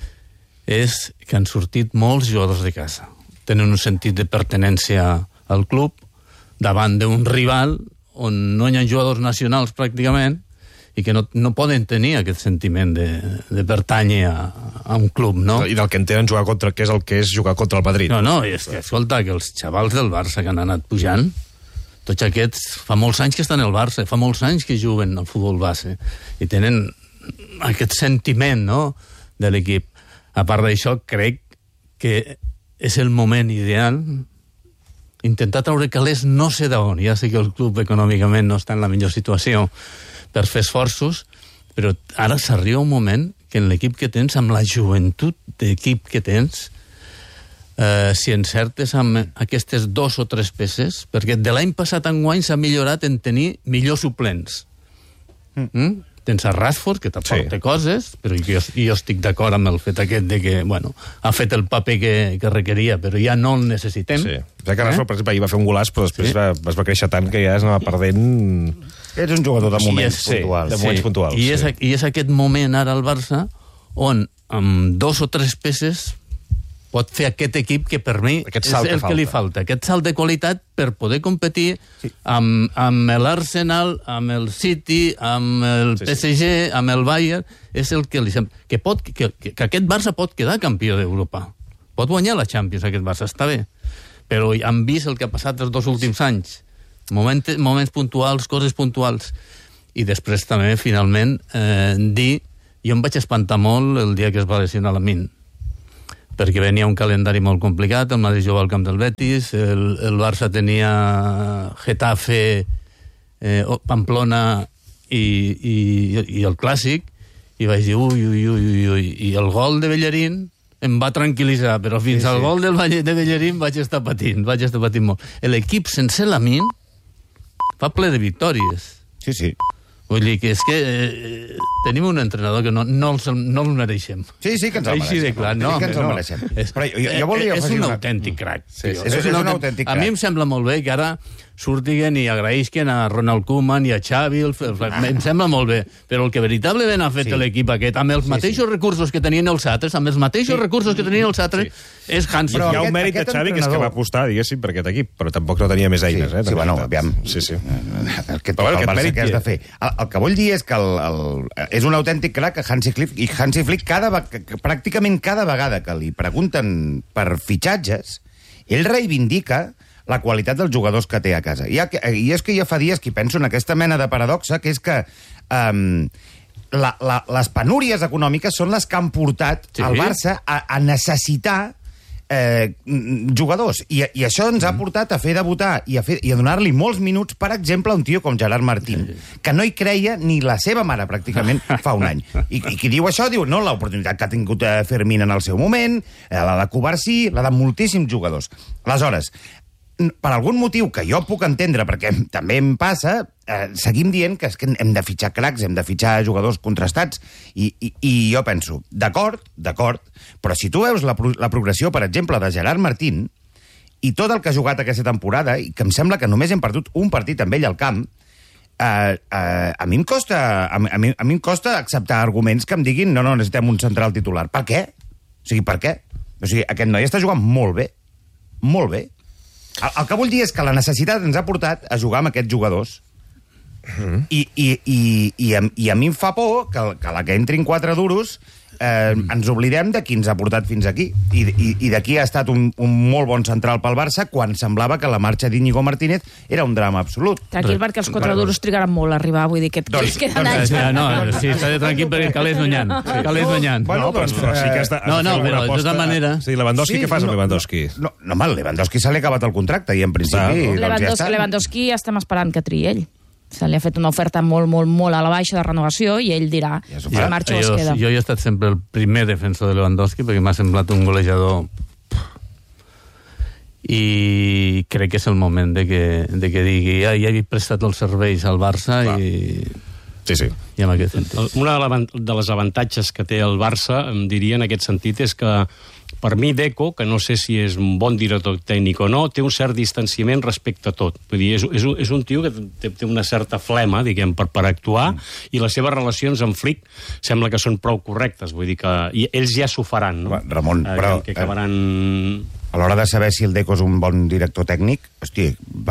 és que han sortit molts jugadors de casa. Tenen un sentit de pertinença al club davant d'un rival on no hi ha jugadors nacionals pràcticament i que no poden tenir aquest sentiment de pertànyer a un club, no? I del que entenen jugar contra, que és el que és jugar contra el Madrid. No, és que, escolta, que els xavals del Barça que han anat pujant, tots aquests, fa molts anys que estan al Barça, fa molts anys que juguen al futbol base, i tenen aquest sentiment, no?, de l'equip. A part d'això, crec que és el moment ideal intentar treure calés no sé d'on. Ja sé que el club econòmicament no està en la millor situació per fer esforços, però ara s'arriba un moment que en l'equip que tens, amb la joventut d'equip que tens, si encertes amb aquestes 2 o 3 peces, perquè de l'any passat a enguany s'ha millorat en tenir millors suplents. Tens a Rashford, que t'aporta coses, però jo estic d'acord amb el fet aquest de que, bueno, ha fet el paper que requeria, però ja no el necessitem. Sí. Que Rashford, per exemple, ahir va fer un golaç, però després es va créixer tant que ja es anava perdent... És un jugador de moments puntuals. De moments puntuals. I és aquest moment ara al Barça on amb 2 o 3 peces pot fer aquest equip que per mi és el que li falta. Aquest salt de qualitat per poder competir amb l'Arsenal, amb el City, amb el PSG, amb el Bayern, és el que li sembla. Que aquest Barça pot quedar campió d'Europa. Pot guanyar la Champions, aquest Barça, està bé. Però han vist el que ha passat els 2 últims anys. Moments puntuals, coses puntuals. I després també, finalment, dir... Jo em vaig espantar molt el dia que es va lesionar Lamine, perquè venia un calendari molt complicat, el Madrid jugava al camp del Betis, el Barça tenia Getafe, Pamplona i el Clàssic, i vaig dir, ui, i el gol de Bellerín em va tranquil·litzar, però fins al gol de Bellerín vaig estar patint molt. L'equip sense Lamine fa ple de victòries. Sí. Vull dir que és que tenim un entrenador que no el mereixem. Sí, que ens el mereixem. Així de clar, no. Que ens el mereixem. Però jo volia és un autèntic crac. És un autèntic crac. A mi em sembla molt bé que ara surtiguen i agraïsquen a Ronald Koeman i a Xavi, em sembla molt bé, però el que veritablement ha fet l'equip aquest, amb els mateixos recursos que tenien els altres, és Hansi. Hi ha un mèrit de Xavi que és que va apostar, diguéssim, per aquest equip, però tampoc no tenia més eines. Sí, bueno, aviam. Sí. El Barça que has de fer. El que vull dir és que és un autèntic crac Hansi Flick, i Hansi Flick pràcticament cada vegada que li pregunten per fitxatges, ell reivindica la qualitat dels jugadors que té a casa. I és que ja fa dies que penso en aquesta mena de paradoxa, que és que les penúries econòmiques són les que han portat el Barça a necessitar jugadors, i això ens ha portat a fer debutar i a donar-li molts minuts, per exemple, a un tio com Gerard Martín, que no hi creia ni la seva mare, pràcticament, fa un any. I qui diu això, diu, no, l'oportunitat que ha tingut Fermín en el seu moment, la de Covarsí, la de moltíssims jugadors. Aleshores, per algun motiu que jo puc entendre, perquè també em passa, seguim dient que és que hem de fitxar cracs, hem de fitxar jugadors contrastats, i jo penso, d'acord, però si tu veus la progressió, per exemple, de Gerard Martín, i tot el que ha jugat aquesta temporada, i que em sembla que només hem perdut un partit amb ell al camp, a mi em costa acceptar arguments que em diguin no, necessitem un central titular. Per què? O sigui, per què? O sigui, aquest noi està jugant molt bé. Molt bé. El que vull dir és que la necessitat ens ha portat a jugar amb aquests jugadors. I a mi em fa por que la que entrin 4 duros ens oblidem de qui ens ha portat fins aquí. I d'aquí ha estat un molt bon central pel Barça quan semblava que la marxa d'Íñigo Martínez era un drama absolut. Tranquil, perquè els 4 duros trigaran molt a arribar, vull dir que queden anys. Sí, estaré tranquil perquè calés no hi ha. Calés no hi ha. Bueno, però sí que has de fer però de tota manera... Sí, Lewandowski, què fas amb Lewandowski? No, home, Lewandowski se li ha acabat el contracte i en principi... Lewandowski estem esperant que triï ell. Se li ha fet una oferta molt a la baixa de renovació i ell dirà si marxa o es queda. Jo he estat sempre el primer defensor de Lewandowski perquè m'ha semblat un golejador i crec que és el moment de que digui ja he prestat els serveis al Barça i... Sí. I en aquest sentit. Una de les avantatges que té el Barça, em diria en aquest sentit, és que per mi Deco, que no sé si és un bon director tècnic o no, té un cert distanciament respecte a tot. Vull dir, és un tio que té una certa flema, diguem, per actuar, i les seves relacions amb Flick sembla que són prou correctes. Vull dir que ells ja s'ho faran, no? Ramon, però... Que acabaran... A l'hora de saber si el Deco és un bon director tècnic, hosti,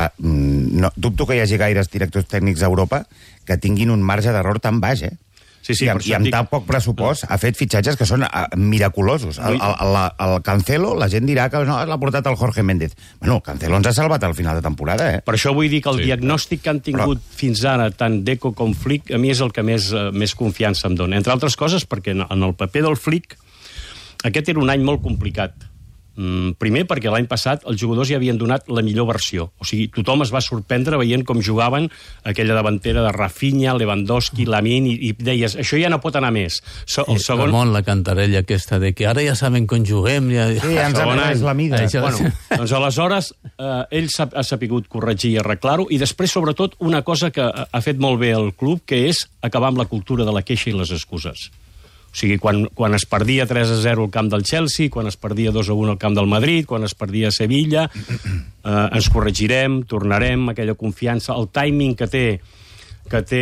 dubto que hi hagi gaires directors tècnics a Europa que tinguin un marge d'error tan baix, Sí, i amb tan poc pressupost ha fet fitxatges que són miraculosos. El Cancelo, la gent dirà que no, l'ha portat el Jorge Méndez. Bueno, Cancelo ens ha salvat al final de temporada, Per això vull dir que el diagnòstic que han tingut fins ara, tant Deco com Flick, a mi és el que més confiança em dona. Entre altres coses, perquè en el paper del Flick aquest era un any molt complicat. Primer perquè l'any passat els jugadors ja havien donat la millor versió. O sigui, tothom es va sorprendre veient com jugaven aquella davantera de Rafinha, Lewandowski, Lamine, i deies, això ja no pot anar més. El segon... Ramon, la cantarella aquesta de que ara ja saben com juguem... Sí, ens ha pres la mida. Bueno, doncs aleshores ell ha sapigut corregir i arreglar-ho, i després, sobretot, una cosa que ha fet molt bé el club, que és acabar amb la cultura de la queixa i les excuses. O sigui, quan es perdia 3-0 al camp del Chelsea, quan es perdia 2-1 al camp del Madrid, quan es perdia a Sevilla, ens corregirem, tornarem, aquella confiança, el timing que té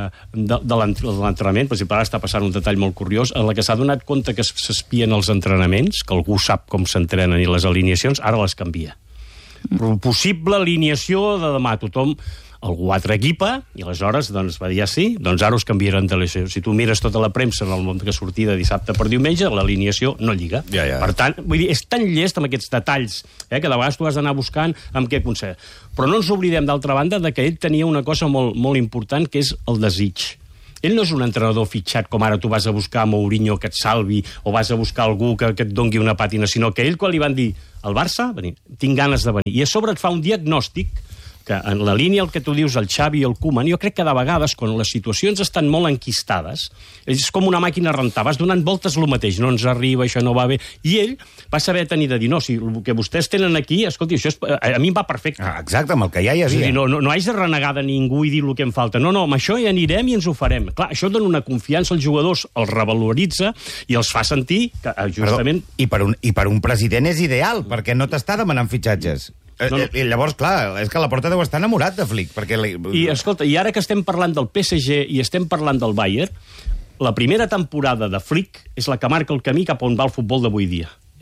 de l'entrenament. Per exemple, ara està passant un detall molt curiós, en la que s'ha donat compte que s'espien els entrenaments, que algú sap com s'entrenen i les alineacions, ara les canvia. Possible alineació de demà, tothom... Algú altre equipa, i aleshores doncs, va dir sí, doncs ara us canviaran de l'alineació. Si tu mires tota la premsa en el moment que sortia de dissabte per diumenge, l'alineació no lliga. Ja. Per tant, vull dir, és tan llest amb aquests detalls que de vegades tu has d'anar buscant amb què aconseguir. Però no ens oblidem, d'altra banda, de que ell tenia una cosa molt, molt important, que és el desig. Ell no és un entrenador fitxat com ara tu vas a buscar a Mourinho que et salvi o vas a buscar algú que et dongui una pàtina, sinó que ell, quan li van dir al Barça, tinc ganes de venir. I a sobre et fa un diagnòstic que en la línia el que tu dius, el Xavi i el Koeman, jo crec que de vegades, quan les situacions estan molt enquistades, és com una màquina a rentar, vas donant voltes el mateix, no ens arriba, això no va bé, i ell va saber tenir de dir, no, si el que vostès tenen aquí, escolti, això a mi em va perfecte. Exacte, amb el que ja hi havia. És a dir, no haig de renegar de ningú i dir el que em falta, no, amb això hi anirem i ens ho farem. Clar, això dona una confiança als jugadors, els revaloritza i els fa sentir que justament... Perdó, i per un president és ideal, perquè no t'està demanant fitxatges. I llavors, clar, és que la Porta deu estar enamorat de Flick. I, escolta, i ara que estem parlant del PSG i estem parlant del Bayern, la primera temporada de Flick és la que marca el camí cap on va el futbol d'avui dia.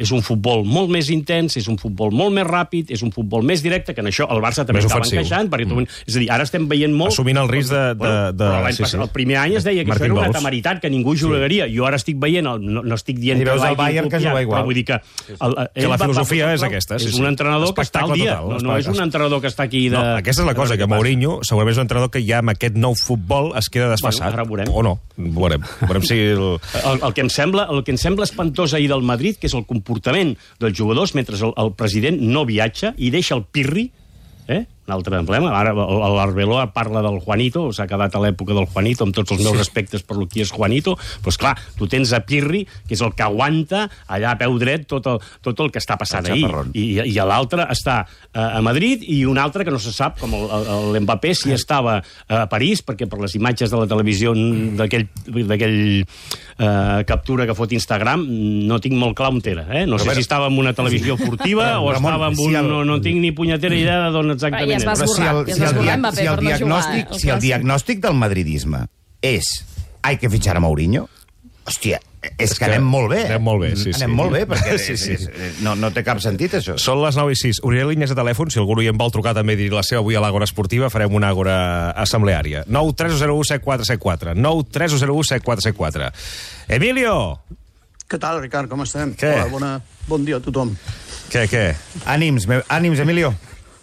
és un futbol molt més intens, és un futbol molt més ràpid, és un futbol més directe, que en això el Barça també estava encaixant, perquè és a dir, ara estem veient molt... Assumint el risc de... Però el primer any es deia que això era una temeritat, que ningú jugaria. Jo ara estic veient, no estic dient que l'hagi copiat, però vull dir que... Que la filosofia és aquesta. És un entrenador que està al dia, no és un entrenador que està aquí de... Aquesta és la cosa, que Mourinho segurament és un entrenador que ja amb aquest nou futbol es queda desfasat. Ara veurem. O no, veurem si... El que em sembla espantós ahir del Madrid, que és el comportament dels jugadors mentre el president no viatja i deixa el pirri, un altre problema. Ara l'Arbeloa parla del Juanito, s'ha quedat a l'època del Juanito, amb tots els meus respectes per lo que és Juanito, però esclar, tu tens a Pirri, que és el que aguanta allà a peu dret tot el que està passant ahir. I l'altre està a Madrid, i un altre que no se sap, com l'Mbappé, si estava a París, perquè per les imatges de la televisió d'aquell captura que fot Instagram, no tinc molt clar on era. No sé si estava en una televisió furtiva o estava en un... No tinc ni punyetera idea d'on exactament. Ja es va esborrar Mbappé per no jugar. Si el diagnòstic del madridisme és hay que fitxar a Mourinho, hòstia, és que anem molt bé. Anem molt bé, sí. Anem molt bé, perquè no té cap sentit, això. Són les 9:06. Obriré línies de telèfon, si algú em vol trucar també i dir la seva avui a l'Àgora Esportiva, farem una àgora assembleària. 9301744. 9301744. Emilio! Què tal, Ricard, com estem? Què? Hola, bon dia a tothom. Què? Ànims, Emilio.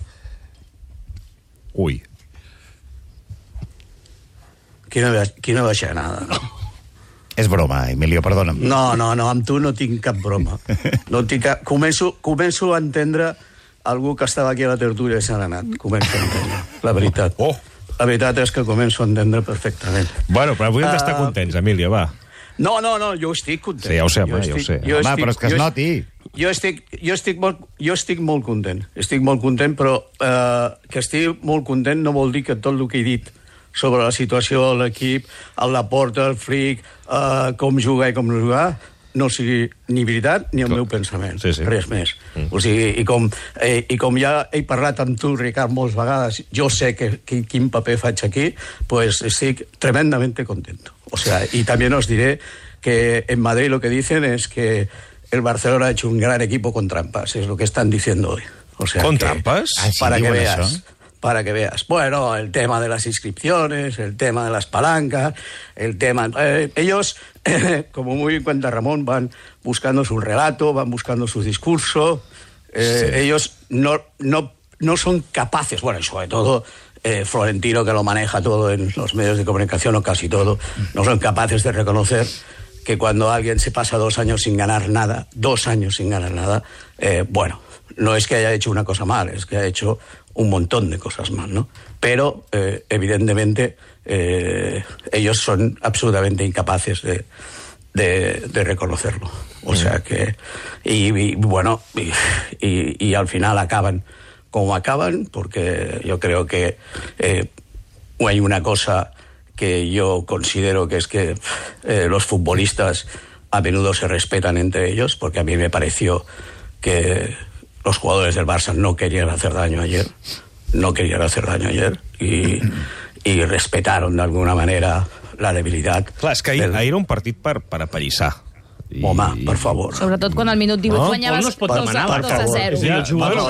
Ui. Quina baixanada, no? És broma, Emilio, perdona'm. No, amb tu no tinc cap broma. No tinc cap... Començo a entendre algú que estava aquí a la tertúlia i s'ha anat. Començo a entendre, la veritat. La veritat és que començo a entendre perfectament. Bueno, però avui hem d'estar contents, Emilio, va. No, jo estic content. Sí, ja ho sé. Home, però és que es noti. Jo estic molt content. Estic molt content, però que estic molt content no vol dir que tot el que he dit sobre la situació de l'equip, el Laporta, el Flick, com jugar i com no jugar, no sigui ni veritat ni el meu pensament. Res més. O sigui, i com ja he parlat amb tu, Ricard, moltes vegades, jo sé quin paper faig aquí, pues estic tremendamente contento. O sea, y también os diré que en Madrid lo que dicen es que el Barcelona ha hecho un gran equipo con trampas, es lo que están diciendo hoy. O sea, ¿con trampas? Para que veas. Para que veas. Bueno, el tema de las inscripciones, el tema de las palancas, el tema... ellos, como muy bien cuenta Ramón, van buscando su relato, van buscando su discurso. Ellos no son capaces, bueno, y sobre todo Florentino, que lo maneja todo en los medios de comunicación, o casi todo, no son capaces de reconocer que cuando alguien se pasa 2 años sin ganar nada, 2 años sin ganar nada, bueno, no es que haya hecho una cosa mal, es que ha hecho un montón de cosas mal, ¿no? Pero, evidentemente, ellos son absolutamente incapaces de reconocerlo. O sea que... Y bueno, y al final acaban como acaban, porque yo creo que hay una cosa que yo considero que es que los futbolistas a menudo se respetan entre ellos, porque a mí me pareció que los jugadores del Barça no querían hacer daño ayer, y respetaron de alguna manera la debilitat. Clar, és que ahir era un partit per apallissar. Home, per favor. Sobretot quan al minut 18 guanyaves 2-0. El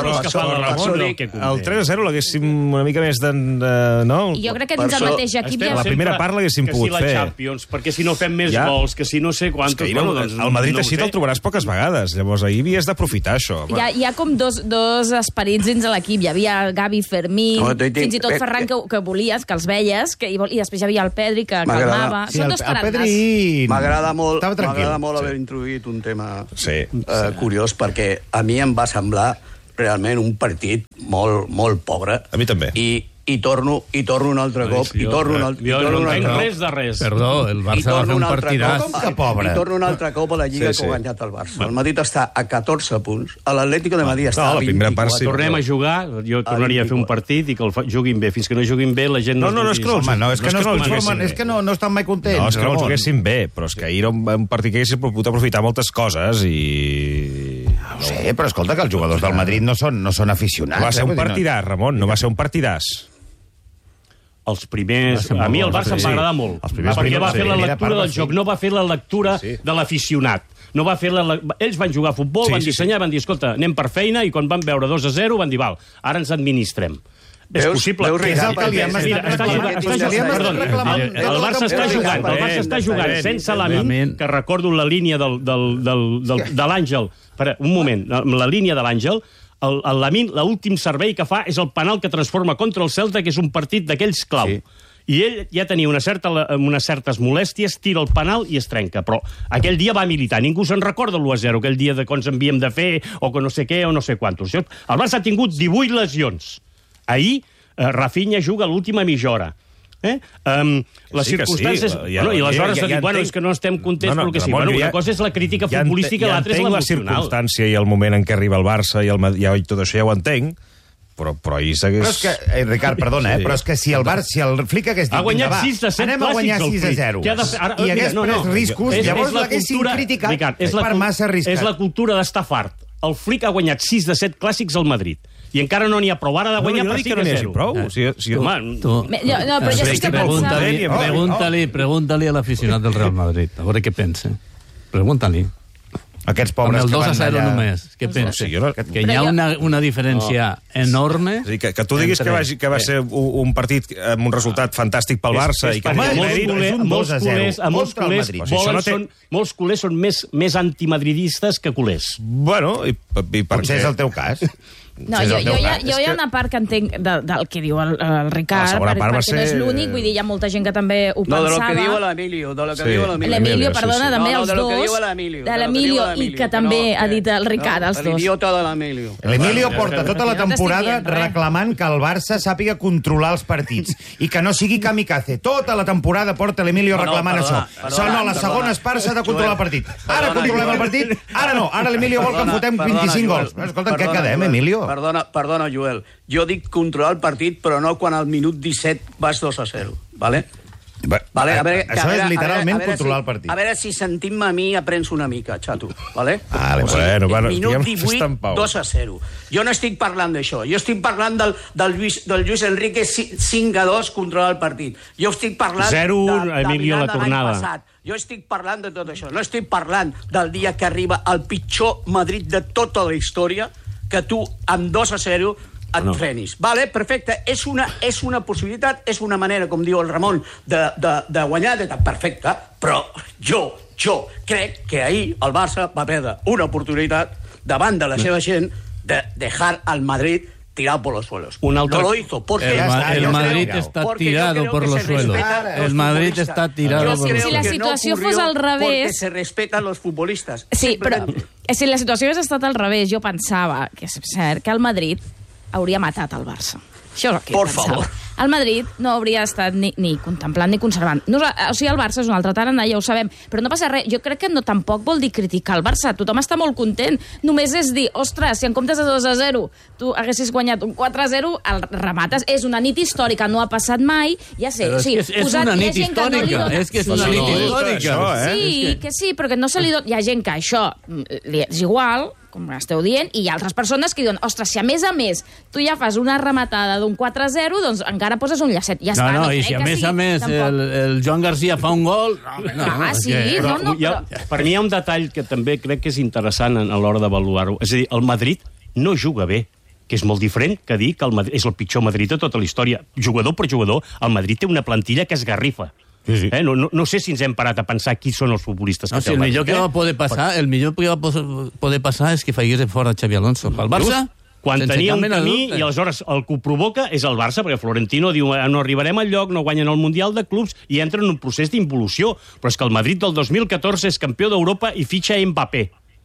3-0 l'haguéssim una mica més no? I jo crec que dins el mateix equip la primera part l'haguéssim pogut fer. Que si la Champions, perquè si no fem més gols, que si no sé quantos... El Madrid així te'l trobaràs poques vegades. Llavors ahir havies d'aprofitar això. Hi ha com dos esperits dins l'equip. Hi havia Gavi, Fermín, fins i tot Ferran, que volies, que els veies, i després hi havia el Pedri, que calmava. Són dos tarannàs. M'agrada molt haver introduït un tema curiós, perquè a mi em va semblar realment un partit molt pobre. A mi també. I torno un altre cop. Jo no entenc res de res. Perdó, el Barça va fer un partidàs. I torno un altre cop a la Lliga que ha guanyat el Barça. El Madrid està a 14 punts, l'Atlético de Madrid està a 24. Tornem a jugar, jo tornaria a fer un partit i que el juguin bé. Fins que no juguin bé, la gent no es que no estan mai contents. No, és que no el juguessin bé, però és que ahir era un partit que haguessin pogut aprofitar moltes coses i... No sé, però escolta, que els jugadors del Madrid no són aficionats. Va ser un partidàs, Ramon, no va ser un partidàs. els primers... A mi el Barça em va agradar molt, perquè va fer la lectura del joc, no va fer la lectura de l'aficionat. No va fer ells van jugar a futbol, van dissenyar, van dir, escolta, anem per feina, i quan van veure 2-0 van dir, val, ara ens administrem. És possible. El Barça està jugant sense l'Amin, que recordo la línia de l'Àngel. Un moment, la línia de l'Àngel, l'Amin, l'últim servei que fa és el penal que transforma contra el Celta, que és un partit d'aquells clau. I ell ja tenia unes certes molèsties, tira el penal i es trenca. Però aquell dia va militar. Ningú se'n recorda l'1-0, aquell dia de com ens havíem de fer, o que no sé què, o no sé quantos. El Barça ha tingut 18 lesions. Ahir, Rafinha juga a l'última mitja hora. Les circumstàncies... I aleshores s'ha dit, bueno, és que no estem contents pel que sí. Una cosa és la crítica futbolística i l'altra és l'emocional. Ja entenc la circumstància i el moment en què arriba el Barça i tot això ja ho entenc, però ahir s'hagués... Però és que, Ricard, perdona, però és que si el Flick hagués dit... Ha guanyat 6 de 7 anem a guanyar 6-0 i hagués pres riscos, llavors l'haguessin criticat per massa arriscat. És la cultura d'estar fart. El Flick ha guanyat 6 de 7 clàssics al Madrid. I encara no n'hi ha prou. Ara de guanyar per 5-0. No, però ja estic pensant... Pregunta-li a l'aficionat del Real Madrid, a veure què pensa. Pregunta-li. Aquests pobres que van allà... només. Què pensa? Que hi ha una diferència enorme... Que tu diguis que va ser un partit amb un resultat fantàstic pel Barça i que molts culers són més antimadridistes que culers. Bueno, i per què? És el teu cas. No, jo hi ha una part que entenc del que diu el Ricard, perquè no és l'únic, vull dir, hi ha molta gent que també ho pensava. No, de lo que diu l'Emilio, L'Emilio, perdona, també els dos. De l'Emilio, i que també ha dit el Ricard, els dos. L'idiota de l'Emilio. L'Emilio porta tota la temporada reclamant que el Barça sàpiga controlar els partits i que no sigui kamikaze. Tota la temporada porta l'Emilio reclamant això. No, la segona part s'ha de controlar el partit. Ara controlem el partit, ara no. Ara l'Emilio vol que en fotem 25 gols. Escolta, en què quedem, Emilio? Perdona, Joel. Jo dic controlar el partit, però no quan al minut 17 vas 2-0, vale? Això és literalment controlar el partit. A veure si sentim-me a mi aprens una mica, xato, vale? Minut 18, 2-0. Jo no estic parlant d'això. Jo estic parlant del Luis Enrique 5-2 controlar el partit. Jo estic parlant 0-1, Emilio, la tornada. Jo estic parlant de tot això. No estic parlant del dia que arriba el pitjor Madrid de tota la història, que tu amb 2-0 et frenis. Vale, perfecte. És una possibilitat, és una manera, com diu el Ramon, de guanyar, perfecte, però jo crec que ahir el Barça va perdre una oportunitat davant de la seva gent de dejar al Madrid tirado por los suelos. No lo hizo. Porque el Madrid está tirado por los suelos. El Madrid está tirado por los suelos. Si la situació fos al revés... Porque se respetan los futbolistas. Sí, però si la situació hagués estat al revés, jo pensava, que és cert, que el Madrid hauria matat el Barça. Això és el que jo pensava. El Madrid no hauria estat ni contemplant ni conservant. O sigui, el Barça és un altre tarannà, ja ho sabem, però no passa res. Jo crec que no tampoc vol dir criticar el Barça. Tothom està molt content. Només és dir, ostres, si en comptes de 2-0 tu haguessis guanyat un 4-0, el remates. És una nit històrica, no ha passat mai. Ja sé, és una nit històrica. És que és una nit històrica. Sí, que sí, però que no se li dona... Hi ha gent que això és igual, com esteu dient, i hi ha altres persones que diuen, ostres, si a més tu ja fas una rematada d'un 4-0, doncs encara poses un llacet. Ja està, i si a més el Joan Garcia fa un gol... Per mi hi ha un detall que també crec que és interessant a l'hora d'avaluar-ho. És a dir, el Madrid no juga bé, que és molt diferent que dir que el Madrid és el pitjor Madrid de tota la història. Jugador per jugador, el Madrid té una plantilla que es garrifa. No sé si ens hem parat a pensar qui són els futbolistes que té el Madrid. El millor que va poder passar és que faigués fora Xavi Alonso. El Barça... Quan tenia un camí i aleshores el que ho provoca és el Barça, perquè Florentino diu no arribarem al lloc, no guanyen el Mundial de Clubs i entra en un procés d'involució. Però és que el Madrid del 2014 és campió d'Europa i fitxa Mbappé.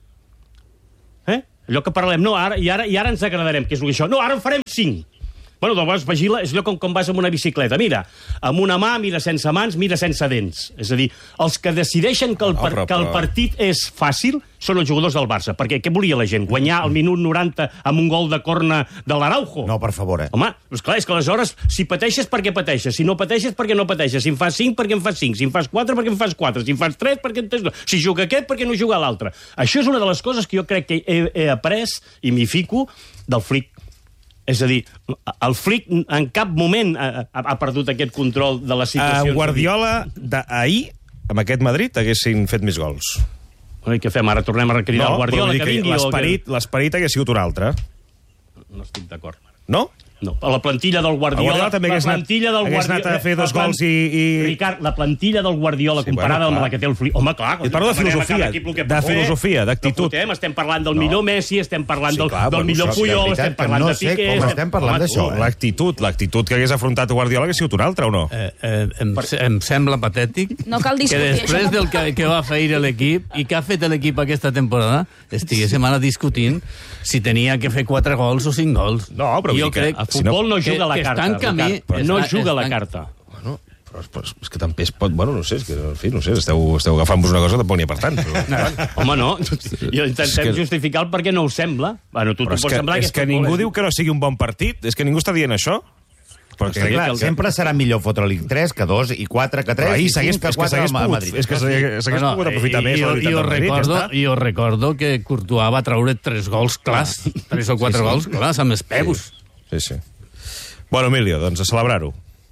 Allò que parlem, no, ara ens agradarem, que és això. No, ara en farem 5. Bueno, doncs vigila, és allò com vas amb una bicicleta. Mira, amb una mà, mira sense mans, mira sense dents. És a dir, els que decideixen que el partit és fàcil són els jugadors del Barça. Perquè què volia la gent? Guanyar al minut 90 amb un gol de corna de l'Araujo? No, per favor, Home, esclar, és que aleshores, si pateixes, per què pateixes? Si no pateixes, per què no pateixes? Si en fas 5, per què en fas 5? Si en fas 4, per què en fas 4? Si en fas 3, per què en tens 2? Si juga aquest, per què no juga l'altre? Això és una de les coses que jo crec que he après, i m'hi fico, del Flick. És a dir, el Flick en cap moment ha perdut aquest control de la situació. Guardiola d'ahir, amb aquest Madrid, haguessin fet més gols. I què fem ara? Tornem a cridar el Guardiola que vingui? L'esperit hagués sigut un altre. No estic d'acord. No? No, la plantilla del Guardiola... també hagués anat a fer 2 gols i... Ricard, la plantilla del Guardiola comparada amb la que té el Flick... Home, clar... I parlo de filosofia, d'actitud. Estem parlant del millor Messi, estem parlant del millor Puyol, estem parlant de Piqué... No sé com estem parlant d'això. L'actitud que hagués afrontat Guardiola hagués sigut una altra, o no? Em sembla patètic que després del que va fer l'equip i que ha fet l'equip aquesta temporada estiguéssim ara discutint si tenia que fer 4 gols o 5 gols. No, però jo crec... El futbol no juga a la carta. No juga a la carta. Bueno, però és que també es pot... Bueno, no sé, és que, en fi, no sé, esteu agafant-vos una cosa que tampoc n'hi ha per tant. Home, no. Intentem justificar el per què no us sembla. Bueno, tu pots semblar que... És que ningú diu que no sigui un bon partit. És que ningú està dient això. Perquè, clar, sempre serà millor fotre-li 3 que 2 i 4 que 3 i 5 que 4 a Madrid. És que s'hagués pogut aprofitar més la veritat del Madrid. Jo recordo que Courtois va traure 3 gols clars, 3 o 4 gols clars, amb els peus. Sí. Bueno, Emilio, doncs a celebrar-ho.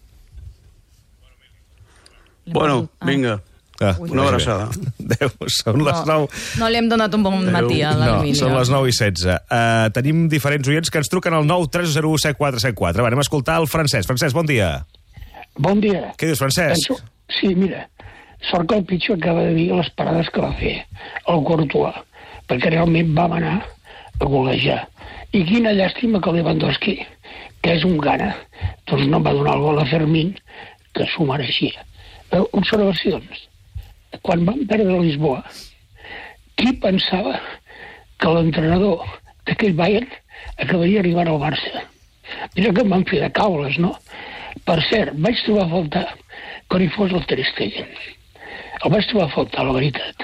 Bueno, vinga. Una abraçada. Adéu, són les 9. No li hem donat un bon matí a l'Emilio. No, són les 9:16. Tenim diferents oients que ens truquen al 9301474. Anem a escoltar el Francesc. Francesc, bon dia. Bon dia. Què dius, Francesc? Sí, mira, sort que el pitjor acaba de dir les parades que va fer el Courtois, perquè realment vam anar a golejar. I quina llàstima que Lewandowski, que és un gana, doncs no va donar el gol a Fermín, que s'ho mereixia. Observacions. Quan vam perdre a Lisboa, qui pensava que l'entrenador d'aquell Bayern acabaria arribant al Barça? Mira que em van fer de caules, no? Per cert, vaig trobar a faltar que hi fos el Ter Stegen. El vaig trobar a faltar, la veritat.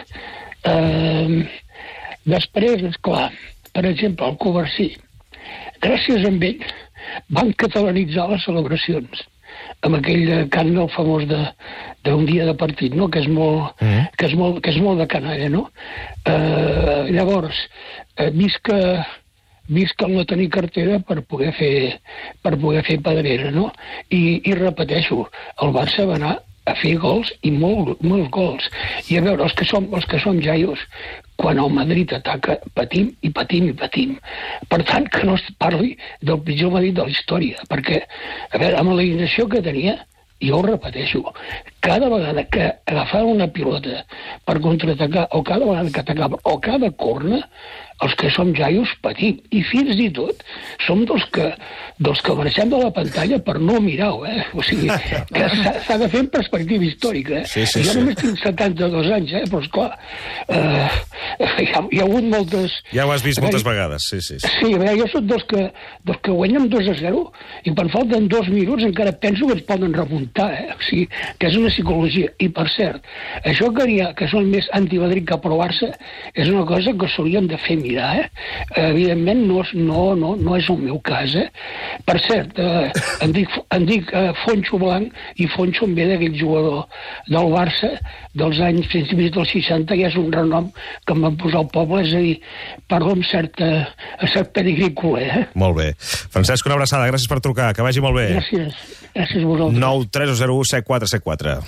Després, esclar, per exemple, el Covarsí. Gràcies a ell van catalanitzar les celebracions amb aquell cant del famós d'un dia de partit, no? que és molt de canalla, no? Llavors, visca el no tenir cartera per poder fer pedrera, no? I repeteixo, el Barça va anar a fer gols i molts gols. I a veure, els que som jaios, quan el Madrid ataca, patim i patim i patim. Per tant, que no es parli del pitjor Madrid de la història, perquè, a veure, amb la indignació que tenia, jo ho repeteixo, cada vegada que agafava una pilota per contraatacar, o cada vegada que atacava, o cada corna, els que som jaios patim. I fins i tot som dels que marxem de la pantalla per no mirar-ho, O sigui, que s'ha de fer en perspectiva històrica, Jo només tinc 72 anys, però esclar, hi ha hagut moltes... Ja ho has vist moltes vegades, sí. Sí, a veure, jo soc dels que guanyem 2-0 i quan falten 2 minuts encara penso que ens poden remuntar, O sigui, que és una psicologia. I, per cert, això que són més anti-Madrid que pro-Barça és una cosa que s'haurien de fer mirar, Evidentment no és el meu cas, Per cert, em dic Foncho Blanc i Foncho em ve d'aquell jugador del Barça dels anys principis dels 60, ja és un renom que em van posar al poble, és a dir, parlo amb cert pedigrí culer, Molt bé. Francesc, una abraçada, gràcies per trucar, que vagi molt bé. Gràcies a vosaltres. 9301474.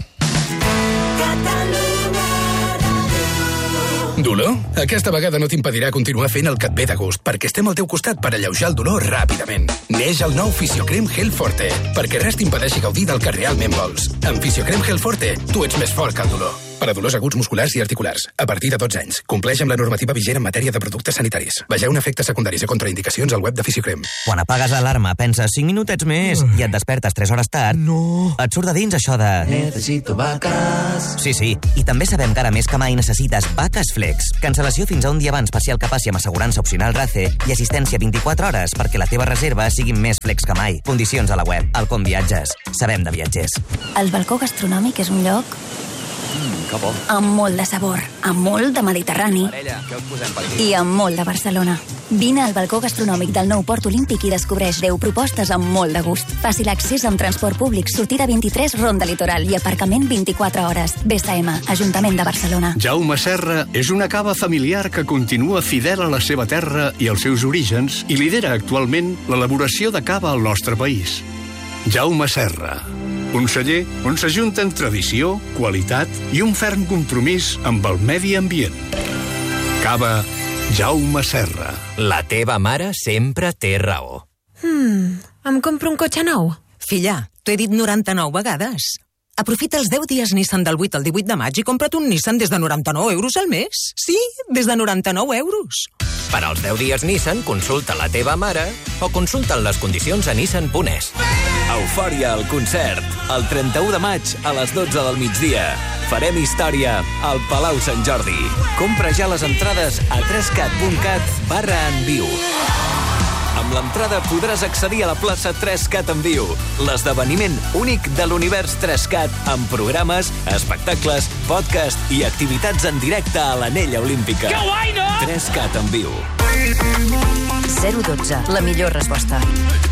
Dolor? Aquesta vegada no t'impedirà continuar fent el que et ve de gust, perquè estem al teu costat per alleujar el dolor ràpidament. Neix el nou Fisiocrem Gel Forte, perquè res t'impedeixi gaudir del que realment vols. Amb Fisiocrem Gel Forte, tu ets més fort que el dolor. Per a dolors aguts musculars i articulars, a partir de 12 anys. Compleix amb la normativa vigent en matèria de productes sanitaris. Vegeu efectes secundaris i contraindicacions al web de Fisiocrem. Quan apagues l'alarma, penses 5 minutets més i et despertes 3 hores tard. No! Et surt de dins això de... Necessito vaques. Sí, i també sabem que ara més que mai necessites vaques Flex. Cancel·lació fins a un dia abans per si el que passi amb assegurança opcional RACE i assistència 24 hores perquè la teva reserva sigui més flex que mai. Condicions a la web. Alcom Viatges. Sabem de viatgers. El balcó gastronòmic és un lloc Que bo. Amb molt de sabor, amb molt de Mediterrani Parella, què us posem per aquí? i amb molt de Barcelona. Vine al balcó gastronòmic del nou Port Olímpic i descobreix 10 propostes amb molt de gust. Fàcil accés amb transport públic, sortida 23, Ronda Litoral i aparcament 24 hores. BSM, Ajuntament de Barcelona. Jaume Serra és una cava familiar que continua fidel a la seva terra i als seus orígens i lidera actualment l'elaboració de cava al nostre país. Jaume Serra, un celler on s'ajunten tradició, qualitat i un ferm compromís amb el medi ambient. Cava Jaume Serra. La teva mare sempre té raó. Em compro un cotxe nou? Filla, t'ho he dit 99 vegades. Aprofita els 10 dies Nissan del 8 al 18 de maig i compra't un Nissan des de 99 euros al mes. Sí, des de 99 euros. Per als 10 dies Nissan, consulta la teva mare o consulta les condicions a nissan.es. Eufòria al concert. El 31 de maig a les 12 del migdia. Farem història al Palau Sant Jordi. Compra ja les entrades a 3cat.cat/enviu. Amb l'entrada podràs accedir a la plaça 3Cat en viu, l'esdeveniment únic de l'univers 3Cat amb programes, espectacles, podcast i activitats en directe a l'Anella Olímpica. Que guai, no? 3Cat en viu. 012, la millor resposta.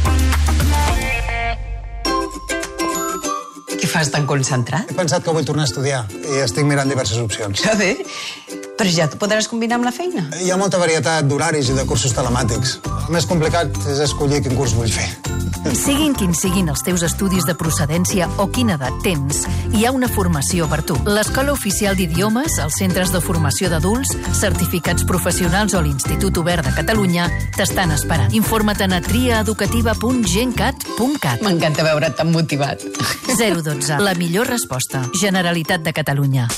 Què fas tan concentrat? He pensat que vull tornar a estudiar i estic mirant diverses opcions. Que bé, però ja t'ho podràs combinar amb la feina. Hi ha molta varietat d'horaris i de cursos telemàtics. El més complicat és escollir quin curs vull fer. Siguin quins siguin els teus estudis de procedència o quina edat tens, hi ha una formació per tu. L'Escola Oficial d'Idiomes, els centres de formació d'adults, certificats professionals o l'Institut Obert de Catalunya t'estan esperant. Informa't a triaeducativa.gencat.cat. M'encanta veure't tan motivat. 012, la millor resposta. Generalitat de Catalunya.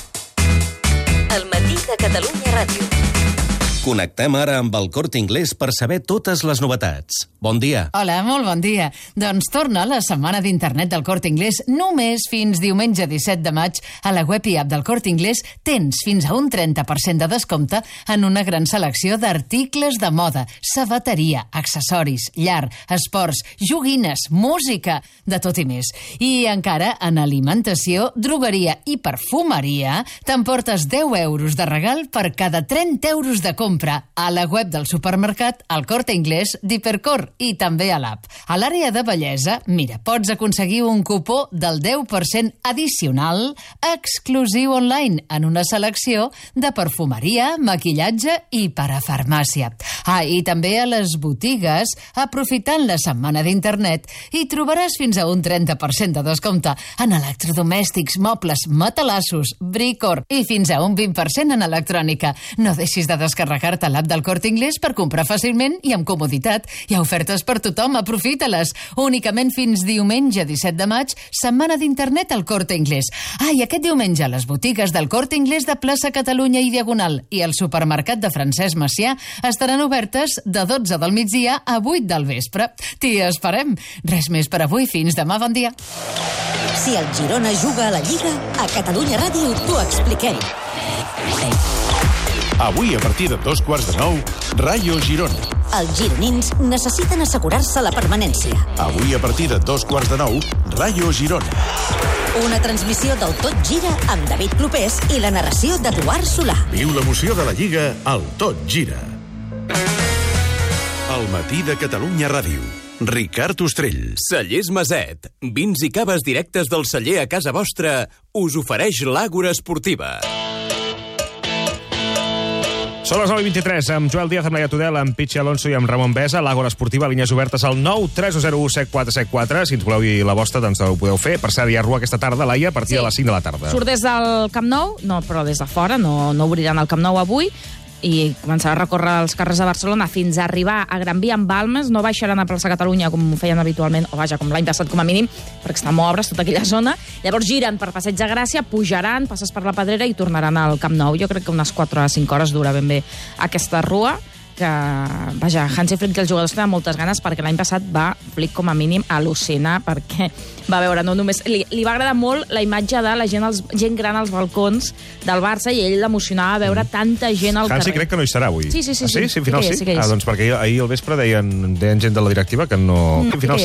El matí de Catalunya Ràdio. Connectem ara amb el Corte Inglés per saber totes les novetats. Bon dia. Hola, molt bon dia. Doncs torna la setmana d'internet del Corte Inglés només fins diumenge 17 de maig. A la web i app del Corte Inglés tens fins a un 30% de descompte en una gran selecció d'articles de moda, sabateria, accessoris, llar, esports, joguines, música, de tot i més. I encara en alimentació, drogueria i perfumeria t'emportes 10 euros de regal per cada 30 euros de compra a la web del supermercat, al Corte Inglés d'Hipercor i també a l'app. A l'àrea de bellesa, mira, pots aconseguir un cupó del 10% addicional exclusiu online en una selecció de perfumeria, maquillatge i parafarmàcia. I també a les botigues, aprofitant la setmana d'internet, hi trobaràs fins a un 30% de descompte en electrodomèstics, mobles, matalassos, Bricor i fins a un 20% en electrònica. No deixis de descarregar-te l'app del Corte Inglés per comprar fàcilment i amb comoditat. Hi ha ofertes per tothom, aprofita-les. Únicament fins diumenge 17 de maig, setmana d'internet al Corte Inglés. I aquest diumenge les botigues del Corte Inglés de plaça Catalunya i Diagonal i el supermercat de Francesc Macià estaran obertes de 12 del migdia a 8 del vespre. T'hi esperem. Res més per avui. Fins demà. Bon dia. Si el Girona juga a la Lliga, a Catalunya Ràdio t'ho expliquem. Avui, a partir de 8:45, Rayo Girona. Els gironins necessiten assegurar-se la permanència. Avui, a partir de 8:45, Rayo Girona. Una transmissió del Tot Gira amb David Clopés i la narració d'Eduard Solà. Viu l'emoció de la Lliga al Tot Gira. El matí de Catalunya Ràdio. Ricard Ostrell. Cellers Maset. Vins i caves directes del celler a casa vostra us ofereix l'Àgora Esportiva. Són les 9:23, amb Joel Díaz, amb Laia Tudel, amb Pichi Alonso i amb Ramon Besa. L'Àgora Esportiva, línies obertes al 9-301-7474. Si ens voleu dir la vostra, doncs ho podeu fer. Per cert, hi ha rua aquesta tarda, Laia, a partir de les 5 de la tarda. Surt des del Camp Nou, no, però des de fora, no obriran el Camp Nou avui, i començarà a recórrer els carrers de Barcelona fins a arribar a Gran Via amb Balmes. No baixaran a plaça Catalunya com ho feien habitualment, o vaja, com l'any passat com a mínim, perquè està molt obres tota aquella zona. Llavors giren per Passeig de Gràcia, pujaran, passes per la Pedrera i tornaran al Camp Nou. Jo crec que unes 4 o 5 hores dura ben bé aquesta rua, que, vaja, Hansi Flick i els jugadors tenen moltes ganes, perquè l'any passat va Flick com a mínim al·lucinar, perquè va veure, no només... Li va agradar molt la imatge de la gent gran als balcons del Barça, i ell l'emocionava veure tanta gent al carrer. Hansi crec que no hi serà avui. Sí. Sí, al final sí? Sí que hi és. Doncs perquè ahir al vespre deien gent de la directiva que no... Al final